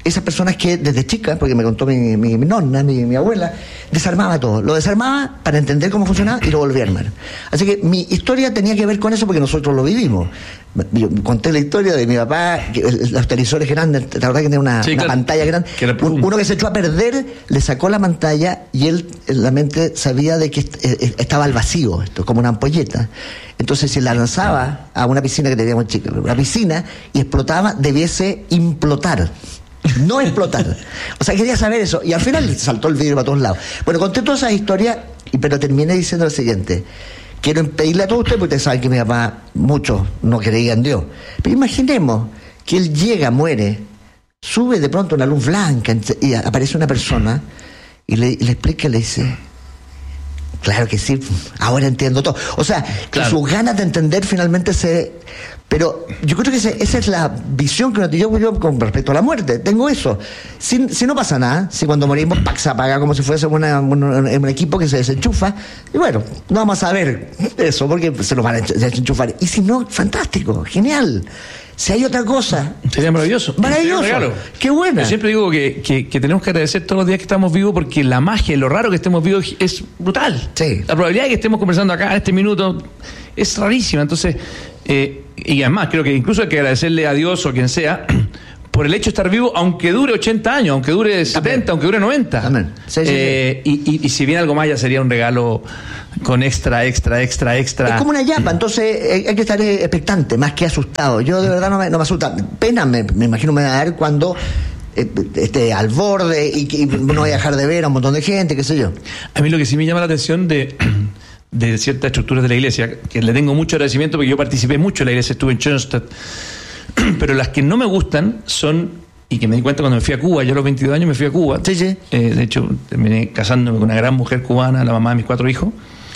esas personas que desde chica, porque me contó mi nonna, mi abuela, desarmaba todo. Lo desarmaba para entender cómo funcionaba y lo volvía a armar. Así que mi historia tenía que ver con eso porque nosotros lo vivimos. Yo conté la historia de mi papá, los televisores grandes, la verdad que tenía una pantalla grande. Uno que se echó a perder, le sacó la pantalla y él en la mente sabía de que estaba al vacío, esto como una ampolleta. Entonces, si la lanzaba a una piscina que teníamos chica, una piscina, y explotaba, debiese implotar. No explotar. O sea, quería saber eso. Y al final saltó el vidrio para todos lados. Bueno, conté todas esas historias, pero terminé diciendo lo siguiente. Quiero pedirle a todos ustedes, porque ustedes saben que mi papá, muchos no creían en Dios. Pero imaginemos que él llega, muere, sube de pronto una luz blanca y aparece una persona y le explica y le dice... Claro que sí, ahora entiendo todo. O sea, que sus ganas de entender finalmente Pero yo creo que esa es la visión que yo con respecto a la muerte. Tengo eso. Si no pasa nada, si cuando morimos se apaga como si fuese un equipo que se desenchufa, y bueno, no vamos a saber eso porque se nos van a desenchufar. Y si no, fantástico, genial. Si hay otra cosa...
Sería maravilloso.
Maravilloso. Qué buena.
Yo siempre digo que tenemos que agradecer todos los días que estamos vivos porque la magia y lo raro que estemos vivos es brutal.
Sí.
La probabilidad de que estemos conversando acá en este minuto es rarísima. Entonces, y además creo que incluso hay que agradecerle a Dios o a quien sea por el hecho de estar vivo, aunque dure 80 años, aunque dure 70, aunque dure 90.
Amén. Sí.
Y si viene algo más ya sería un regalo con extra. Es
como una llapa, entonces hay que estar expectante, más que asustado. Yo de verdad no me asusta. Pena me imagino me va a dar cuando esté al borde y no voy a dejar de ver a un montón de gente, qué sé yo.
A mí lo que sí me llama la atención de ciertas estructuras de la iglesia, que le tengo mucho agradecimiento porque yo participé mucho en la iglesia, estuve en Schoenstatt, pero las que no me gustan son, y que me di cuenta cuando me fui a Cuba, yo a los 22 años me fui a Cuba.
Sí.
De hecho, terminé casándome con una gran mujer cubana, la mamá de mis 4 hijos.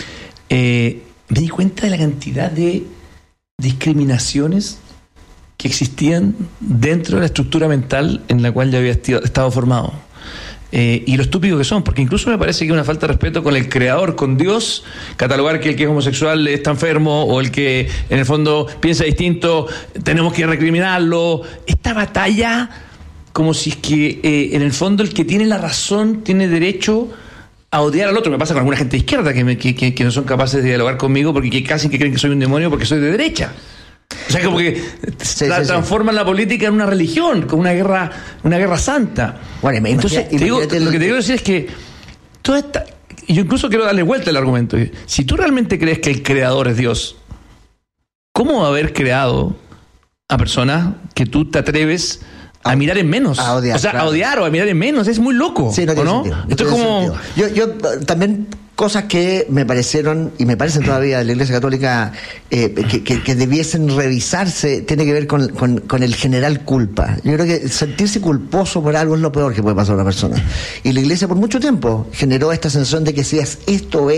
Me di cuenta de la cantidad de discriminaciones que existían dentro de la estructura mental en la cual yo había estado formado. Y lo estúpido que son, porque incluso me parece que es una falta de respeto con el creador, con Dios, catalogar que el que es homosexual está enfermo o el que en el fondo piensa distinto tenemos que recriminarlo. Esta batalla como si es que en el fondo el que tiene la razón tiene derecho a odiar al otro. Me pasa con alguna gente de izquierda que no son capaces de dialogar conmigo porque casi que creen que soy un demonio porque soy de derecha. O sea, como que transforman la política en una religión, como una guerra santa. Bueno, entonces, lo que te quiero decir es que toda esta... Y yo incluso quiero darle vuelta al argumento. Si tú realmente crees que el creador es Dios, ¿cómo haber creado a personas que tú te atreves a mirar en menos?
A odiar,
a odiar o a mirar en menos. Es muy loco.
Sí, no tiene sentido.
Esto es como...
Yo también... Cosas que me parecieron, y me parecen todavía de la Iglesia Católica, que debiesen revisarse, tiene que ver con el general culpa. Yo creo que sentirse culposo por algo es lo peor que puede pasar a una persona. Y la Iglesia por mucho tiempo generó esta sensación de que si es esto,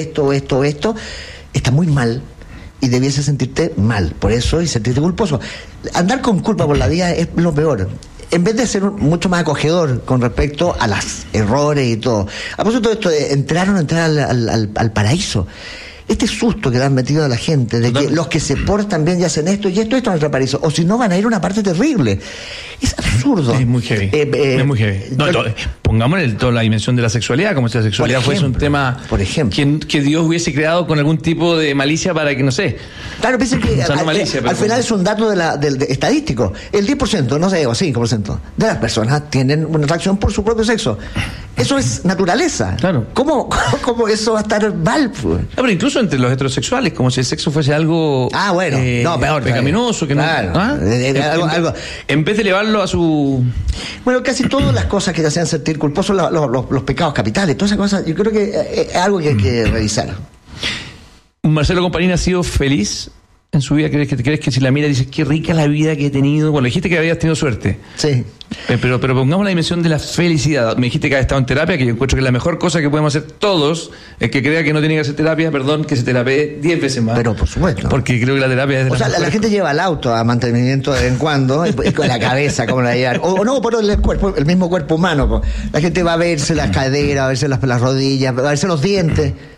está muy mal, y debiese sentirte mal por eso y sentirte culposo. Andar con culpa por la vida es lo peor. En vez de ser mucho más acogedor con respecto a los errores y todo. A propósito de esto de entrar o no entrar al paraíso, este susto que le han metido a la gente de que los que se portan bien y hacen esto y esto en el paraíso, o si no van a ir a una parte terrible. Es absurdo.
Es muy heavy. Es muy heavy. Pongamos toda la dimensión de la sexualidad, como si la sexualidad fuese un tema,
por ejemplo,
que Dios hubiese creado con algún tipo de malicia para que, no sé.
Claro, piensen que al final es un dato del estadístico. El 10%, no sé, o 5% de las personas tienen una atracción por su propio sexo. Eso es naturaleza.
Claro.
¿Cómo eso va a estar mal?
Pero incluso entre los heterosexuales, como si el sexo fuese algo
peor,
pecaminoso, que
claro,
algo en vez de llevarlo a su...
Bueno, casi todas las cosas que te hacían sentir culposo, los pecados capitales, todas esas cosas, yo creo que es algo que hay que revisar.
Marcelo Compañín ha sido feliz en su vida. ¿Crees que si la miras dices qué rica la vida que he tenido? Bueno, dijiste que habías tenido suerte.
Sí.
Pero pongamos la dimensión de la felicidad. Me dijiste que has estado en terapia, que yo encuentro que la mejor cosa que podemos hacer todos es que crea que no tiene que hacer terapia, que se terapee 10 veces más.
Pero por supuesto.
Porque creo que la terapia es de
la gente lleva el auto a mantenimiento de vez en cuando y con la cabeza, como la llevan. O no, por el cuerpo, el mismo cuerpo humano. La gente va a verse las caderas, a verse las rodillas, a verse los dientes.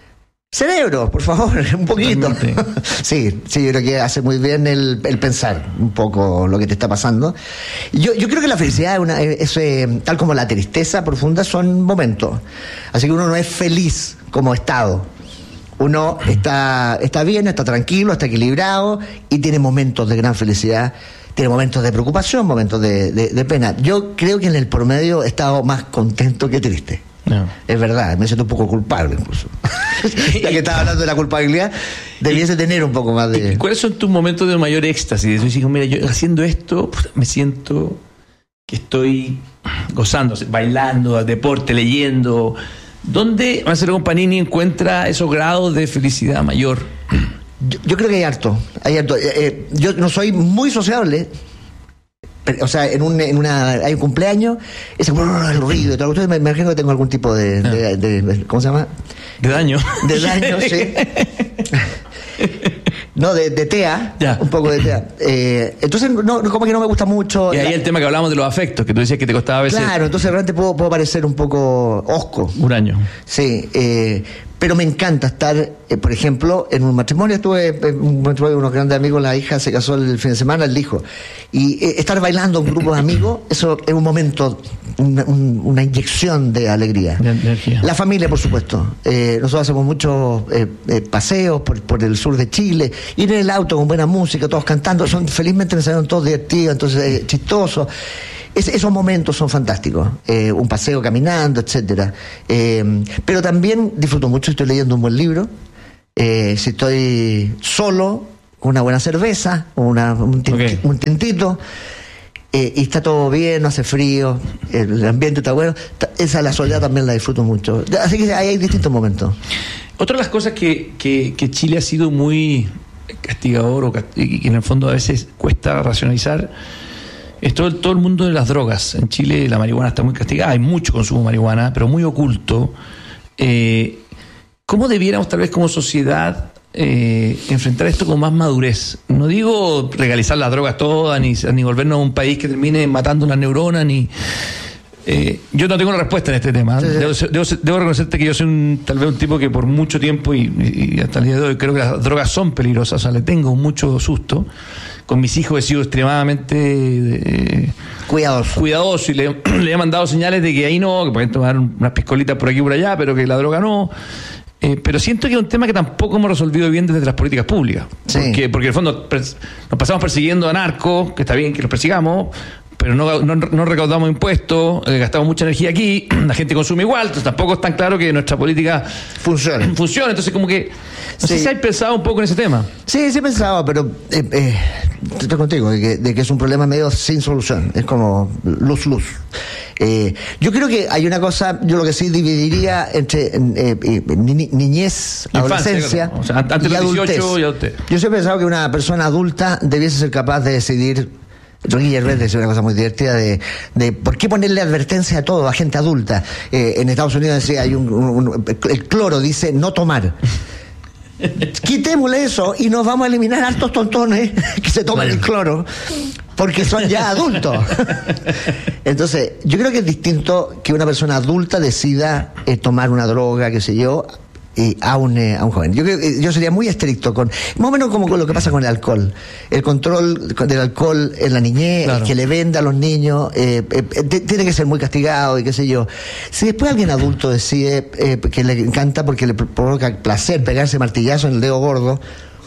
Cerebro, por favor, un poquito. Sí, yo creo que hace muy bien el pensar un poco lo que te está pasando. Yo creo que la felicidad es tal como la tristeza profunda, son momentos. Así que uno no es feliz como estado. Uno está bien, está tranquilo, está equilibrado y tiene momentos de gran felicidad. Tiene momentos de preocupación, momentos de pena. Yo creo que en el promedio he estado más contento que triste. No. Es verdad, me siento un poco culpable incluso. Ya que estaba hablando de la culpabilidad, debiese tener un poco más de...
¿Cuáles son tus momentos de mayor éxtasis? Yo digo, mira, yo haciendo esto me siento que estoy gozando, bailando, deporte, leyendo. ¿Dónde Marcelo Compagnini encuentra esos grados de felicidad mayor?
Yo creo que hay harto. Yo no soy muy sociable. O sea, hay un cumpleaños, ese el ruido y todo. Ustedes me imagino que tengo algún tipo de ¿cómo se llama?
De daño.
De daño, sí. No, de TEA, ya. Un poco de TEA. Entonces, como que no me gusta mucho.
Y ahí el tema que hablábamos de los afectos, que tú decías que te costaba a veces.
Claro, entonces realmente puedo parecer un poco hosco.
Huraño.
Sí, pero me encanta estar, por ejemplo, en un matrimonio. Estuve unos grandes amigos, la hija se casó el fin de semana, el hijo. Y estar bailando un grupo de amigos, eso es un momento, una inyección de alegría.
De energía.
La familia, por supuesto. Nosotros hacemos muchos paseos por el sur de Chile, ir en el auto con buena música, todos cantando, felizmente me salieron todos divertidos, entonces chistosos. Esos momentos son fantásticos, un paseo caminando, etcétera. Pero también disfruto mucho, estoy leyendo un buen libro, si estoy solo, con una buena cerveza, un tintito, y está todo bien, no hace frío, el ambiente está bueno, la soledad también la disfruto mucho. Así que hay distintos momentos.
Otra de las cosas que Chile ha sido muy castigador y que en el fondo a veces cuesta racionalizar es todo el mundo de las drogas. En Chile la marihuana está muy castigada, hay mucho consumo de marihuana, pero muy oculto. ¿Cómo debiéramos tal vez como sociedad enfrentar esto con más madurez? No digo legalizar las drogas todas, ni volvernos a un país que termine matando las neuronas, ni... yo no tengo una respuesta en este tema. Debo reconocerte que yo soy tal vez un tipo que por mucho tiempo y hasta el día de hoy creo que las drogas son peligrosas, o sea, le tengo mucho susto. Con mis hijos he sido extremadamente cuidadoso y le he mandado señales de que ahí no, que pueden tomar unas piscolitas por aquí y por allá, pero que la droga no. Pero siento que es un tema que tampoco hemos resolvido bien desde las políticas públicas. Sí. Porque en el fondo nos pasamos persiguiendo a narcos, que está bien que los persigamos, pero no recaudamos impuestos, gastamos mucha energía aquí, la gente consume igual, entonces tampoco es tan claro que nuestra política funcione. Entonces como que no sé si hay pensado un poco en ese tema.
Sí he pensado, pero estoy contigo, de que es un problema medio sin solución, es como luz. Yo creo que hay una cosa, yo lo que sí dividiría entre niñez, infancia, adolescencia,
claro. O sea, antes de los 18 y adultez.
Yo siempre he pensado que una persona adulta debiese ser capaz de decidir. Rocky Gervais decía una cosa muy divertida de por qué ponerle advertencia a todo, a gente adulta. En Estados Unidos decía, hay el cloro dice no tomar. Quitémosle eso y nos vamos a eliminar hartos tontones que se toman el cloro porque son ya adultos. Entonces, yo creo que es distinto que una persona adulta decida tomar una droga, qué sé yo, a un joven. Yo sería muy estricto con, más o menos como con lo que pasa con el alcohol. El control del alcohol en la niñez, claro. Que le venda a los niños, tiene que ser muy castigado y qué sé yo. Si después alguien adulto decide que le encanta porque le provoca placer pegarse martillazo en el dedo gordo,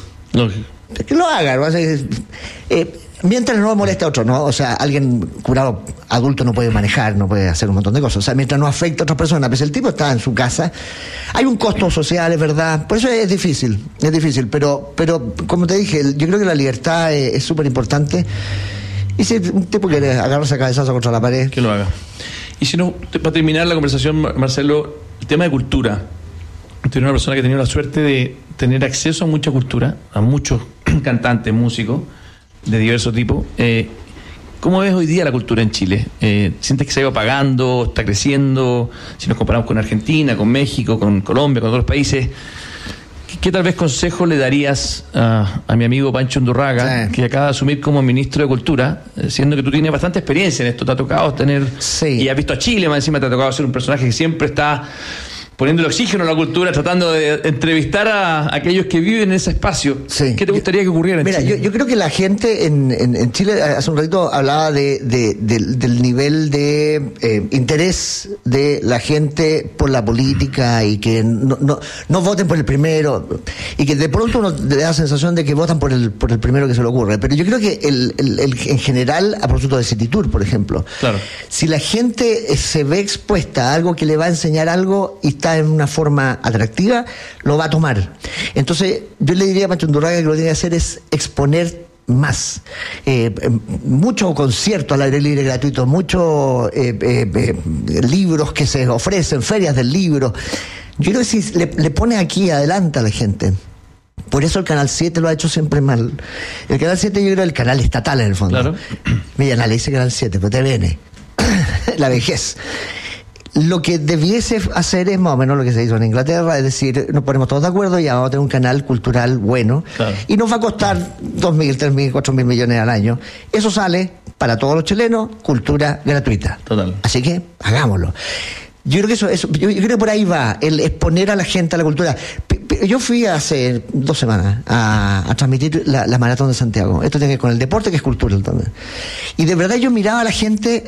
que lo haga, ¿no? Mientras no moleste a otro, ¿no? O sea, alguien curado adulto no puede manejar, no puede hacer un montón de cosas. O sea, mientras no afecta a otras personas. Pues el tipo está en su casa. Hay un costo social, es verdad. Por eso es difícil. Pero como te dije, yo creo que la libertad es súper importante. Y si un tipo quiere agarrarse a cabezazo contra la pared,
que lo haga. Y si no, para terminar la conversación, Marcelo, el tema de cultura. Soy una persona que ha tenido la suerte de tener acceso a mucha cultura, a muchos cantantes, músicos de diversos tipos. ¿Cómo ves hoy día la cultura en Chile? ¿Sientes que se ha ido apagando, está creciendo? Si nos comparamos con Argentina, con México, con Colombia, con otros países, ¿qué tal vez consejo le darías a mi amigo Pancho Undurraga, que acaba de asumir como ministro de Cultura, siendo que tú tienes bastante experiencia en esto, te ha tocado tener, y has visto a Chile, más encima te ha tocado ser un personaje que siempre está poniendo el oxígeno a la cultura, tratando de entrevistar a aquellos que viven en ese espacio.
Sí.
¿Qué te gustaría que ocurriera en Chile?
Yo creo que la gente en Chile, hace un ratito hablaba del nivel de interés de la gente por la política y que no voten por el primero, y que de pronto uno le da la sensación de que votan por el primero que se le ocurre. Pero yo creo que en general, a propósito de City Tour, por ejemplo,
claro,
si la gente se ve expuesta a algo que le va a enseñar algo y está en una forma atractiva, lo va a tomar. Entonces, yo le diría a Pancho Undurraga que lo que tiene que hacer es exponer más. Mucho concierto al aire libre gratuito, muchos libros que se ofrecen, ferias del libro. Yo creo que si le pone aquí adelante a la gente. Por eso el Canal 7 lo ha hecho siempre mal. El Canal 7 yo creo que es el canal estatal en el fondo.
Claro.
Mira, le dice Canal 7, pero TVN. La vejez. Lo que debiese hacer es más o menos lo que se hizo en Inglaterra, es decir, nos ponemos todos de acuerdo y vamos a tener un canal cultural bueno, claro, y nos va a costar 2.000, 3.000, 4.000 millones al año. Eso sale para todos los chilenos, cultura gratuita.
Total.
Así que hagámoslo. Yo creo que yo creo que por ahí va, el exponer a la gente a la cultura. Yo fui hace 2 semanas a transmitir la Maratón de Santiago. Esto tiene que ver con el deporte, que es cultural también. Y de verdad yo miraba a la gente,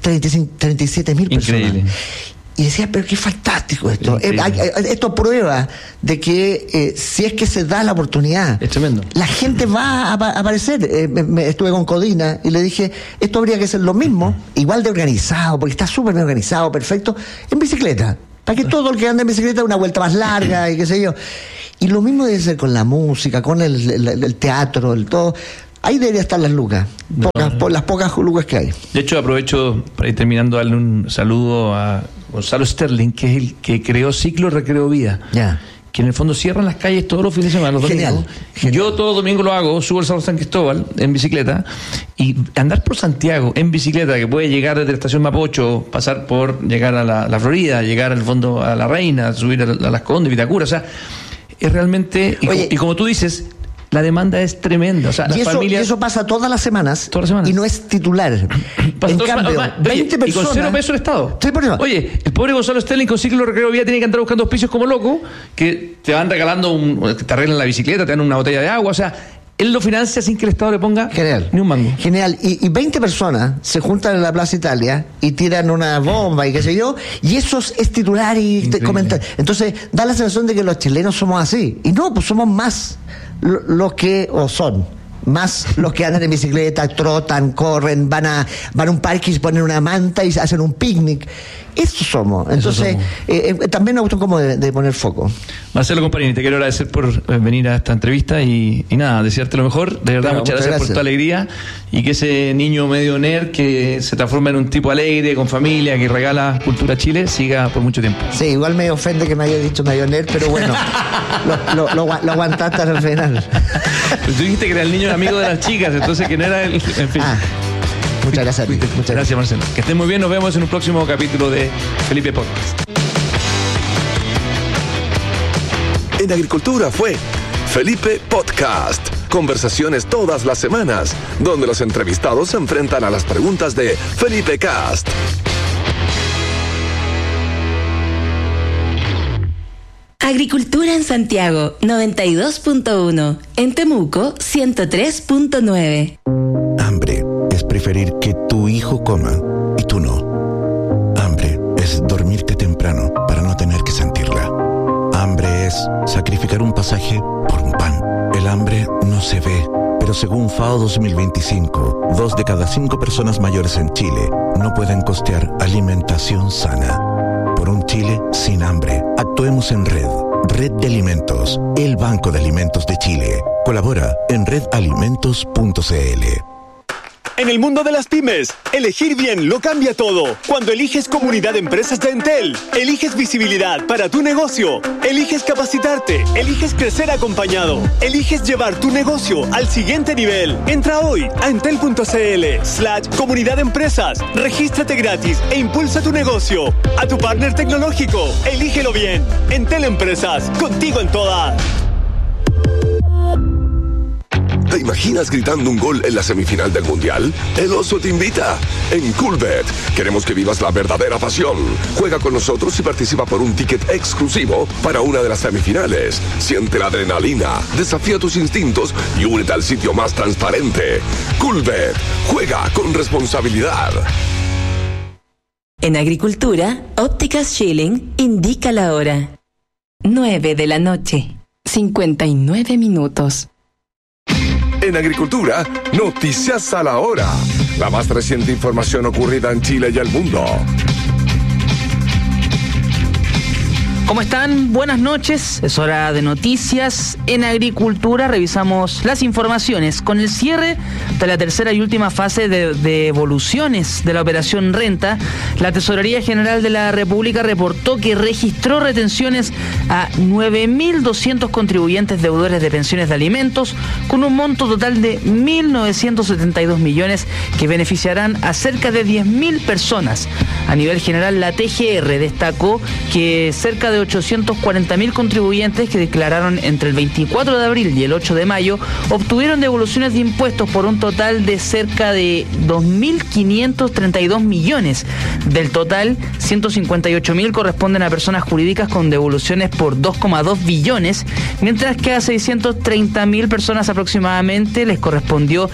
37.000 personas.
Increíble.
Y decía, pero qué fantástico esto. Esto prueba de que si es que se da la oportunidad,
es tremendo,
la gente va a aparecer. Estuve con Codina y le dije, esto habría que ser lo mismo, igual de organizado, porque está súper bien organizado, perfecto, en bicicleta. Para que todo el que anda en bicicleta una vuelta más larga y qué sé yo. Y lo mismo debe ser con la música, con el teatro, el todo. Ahí debería estar las lucas, por las pocas lucas que hay.
De hecho, aprovecho para ir terminando, darle un saludo a Gonzalo Sterling, que es el que creó Ciclo Recreo Vida.
Ya.
Que en el fondo cierran las calles todos los fines de semana, los domingos. Genial. Yo todo domingo lo hago, subo el Cerro San Cristóbal en bicicleta, y andar por Santiago en bicicleta, que puede llegar desde la estación Mapocho, pasar por llegar a la Florida, llegar al fondo a La Reina, subir a Las Condes, Vitacura, o sea, es realmente, y como tú dices, la demanda es tremenda. O sea,
y eso pasa todas las semanas. Y no es titular. En cambio, 20 personas.
Y con 0 pesos el Estado.
Sí,
oye, el pobre Gonzalo Sterling con Ciclo Recreo Vida tiene que andar buscando auspicios como loco, que te van regalando, te arreglan la bicicleta, te dan una botella de agua. O sea, él lo financia sin que el Estado le ponga ni un mango.
Genial. Y 20 personas se juntan en la Plaza Italia y tiran una bomba y qué sé yo, y eso es titular y comentar. Entonces, da la sensación de que los chilenos somos así. Y no, pues somos más los que son más los que andan en bicicleta, trotan, corren, van a un parque y se ponen una manta y hacen un picnic. Eso somos. Entonces, también me gustó como de poner foco.
Marcelo Comparini, te quiero agradecer por venir a esta entrevista y nada, desearte lo mejor. De verdad, muchas gracias por tu alegría, y que ese niño medio nerd que se transforma en un tipo alegre, con familia, que regala cultura a Chile, siga por mucho tiempo.
Sí, igual me ofende que me haya dicho medio nerd, pero bueno, lo aguantaste al final.
Pues tú dijiste que era el niño amigo de las chicas, entonces que no era el... En fin.
Muchas gracias.
Muchas gracias, Marcelo. Que estén muy bien, nos vemos en un próximo capítulo de Felipe Podcast.
En Agricultura fue Felipe Podcast. Conversaciones todas las semanas, donde los entrevistados se enfrentan a las preguntas de Felipe Cast.
Agricultura en Santiago, 92.1. En Temuco, 103.9.
Hambre es preferir que tu hijo coma y tú no. Hambre es dormirte temprano para no tener que sentirla. Hambre es sacrificar un pasaje por un pan. El hambre no se ve, pero según FAO 2025, 2 de cada 5 personas mayores en Chile no pueden costear alimentación sana. Por un Chile sin hambre, actuemos en red. Red de Alimentos, el Banco de Alimentos de Chile. Colabora en redalimentos.cl.
En el mundo de las pymes, elegir bien lo cambia todo. Cuando eliges Comunidad de Empresas de Entel, eliges visibilidad para tu negocio, eliges capacitarte, eliges crecer acompañado, eliges llevar tu negocio al siguiente nivel. Entra hoy a entel.cl/Comunidad de Empresas, regístrate gratis e impulsa tu negocio. A tu partner tecnológico, elígelo bien. Entel Empresas, contigo en todas.
¿Te imaginas gritando un gol en la semifinal del Mundial? El Oso te invita. En Coolbet queremos que vivas la verdadera pasión. Juega con nosotros y participa por un ticket exclusivo para una de las semifinales. Siente la adrenalina, desafía tus instintos y únete al sitio más transparente. Coolbet. Juega con responsabilidad.
En Agricultura, Ópticas Schilling indica la hora. 9 de la noche, 59 minutos.
En Agricultura, noticias a la hora. La más reciente información ocurrida en Chile y el mundo.
¿Cómo están? Buenas noches. Es hora de noticias. En Agricultura revisamos las informaciones con el cierre de la tercera y última fase de devoluciones de la operación Renta. La Tesorería General de la República reportó que registró retenciones a 9.200 contribuyentes deudores de pensiones de alimentos con un monto total de 1.972 millones que beneficiarán a cerca de 10.000 personas. A nivel general, la TGR destacó que cerca de 840.000 contribuyentes que declararon entre el 24 de abril y el 8 de mayo obtuvieron devoluciones de impuestos por un total de cerca de 2.532 millones. Del total, 158.000 corresponden a personas jurídicas con devoluciones por 2,2 billones, mientras que a 630.000 personas aproximadamente les correspondió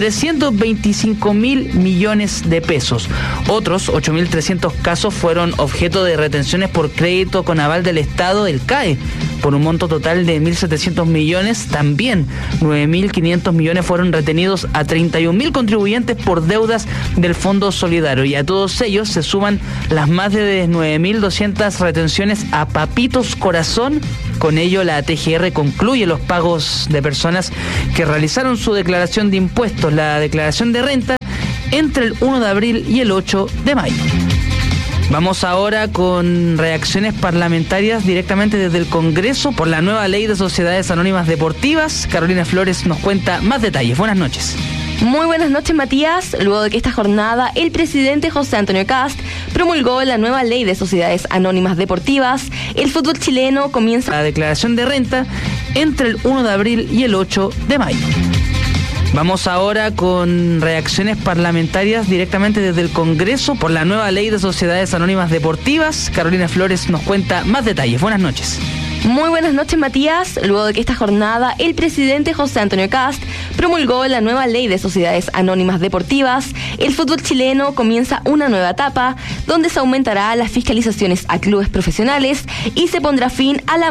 325.000 millones de pesos. Otros 8.300 casos fueron objeto de retenciones por crédito con aval del Estado, el CAE, por un monto total de 1.700 millones. También 9.500 millones fueron retenidos a 31.000 contribuyentes por deudas del Fondo Solidario, y a todos ellos se suman las más de 9.200 retenciones a Papitos Corazón. Con ello, la TGR concluye los pagos de personas que realizaron su declaración de impuestos, la declaración de renta, entre el 1 de abril y el 8 de mayo. Vamos ahora con reacciones parlamentarias directamente desde el Congreso por la nueva ley de sociedades anónimas deportivas. Carolina Flores nos cuenta más detalles. Buenas noches.
Muy buenas noches, Matías. Luego de que esta jornada el presidente José Antonio Kast promulgó la nueva ley de sociedades anónimas deportivas, el fútbol chileno comienza
la declaración de renta entre el 1 de abril y el 8 de mayo. Vamos ahora con reacciones parlamentarias directamente desde el Congreso por la nueva ley de sociedades anónimas deportivas. Carolina Flores nos cuenta más detalles. Buenas noches.
Muy buenas noches, Matías. Luego de que esta jornada el presidente José Antonio Kast promulgó la nueva ley de sociedades anónimas deportivas, el fútbol chileno comienza una nueva etapa donde se aumentará las fiscalizaciones a clubes profesionales y se pondrá fin a la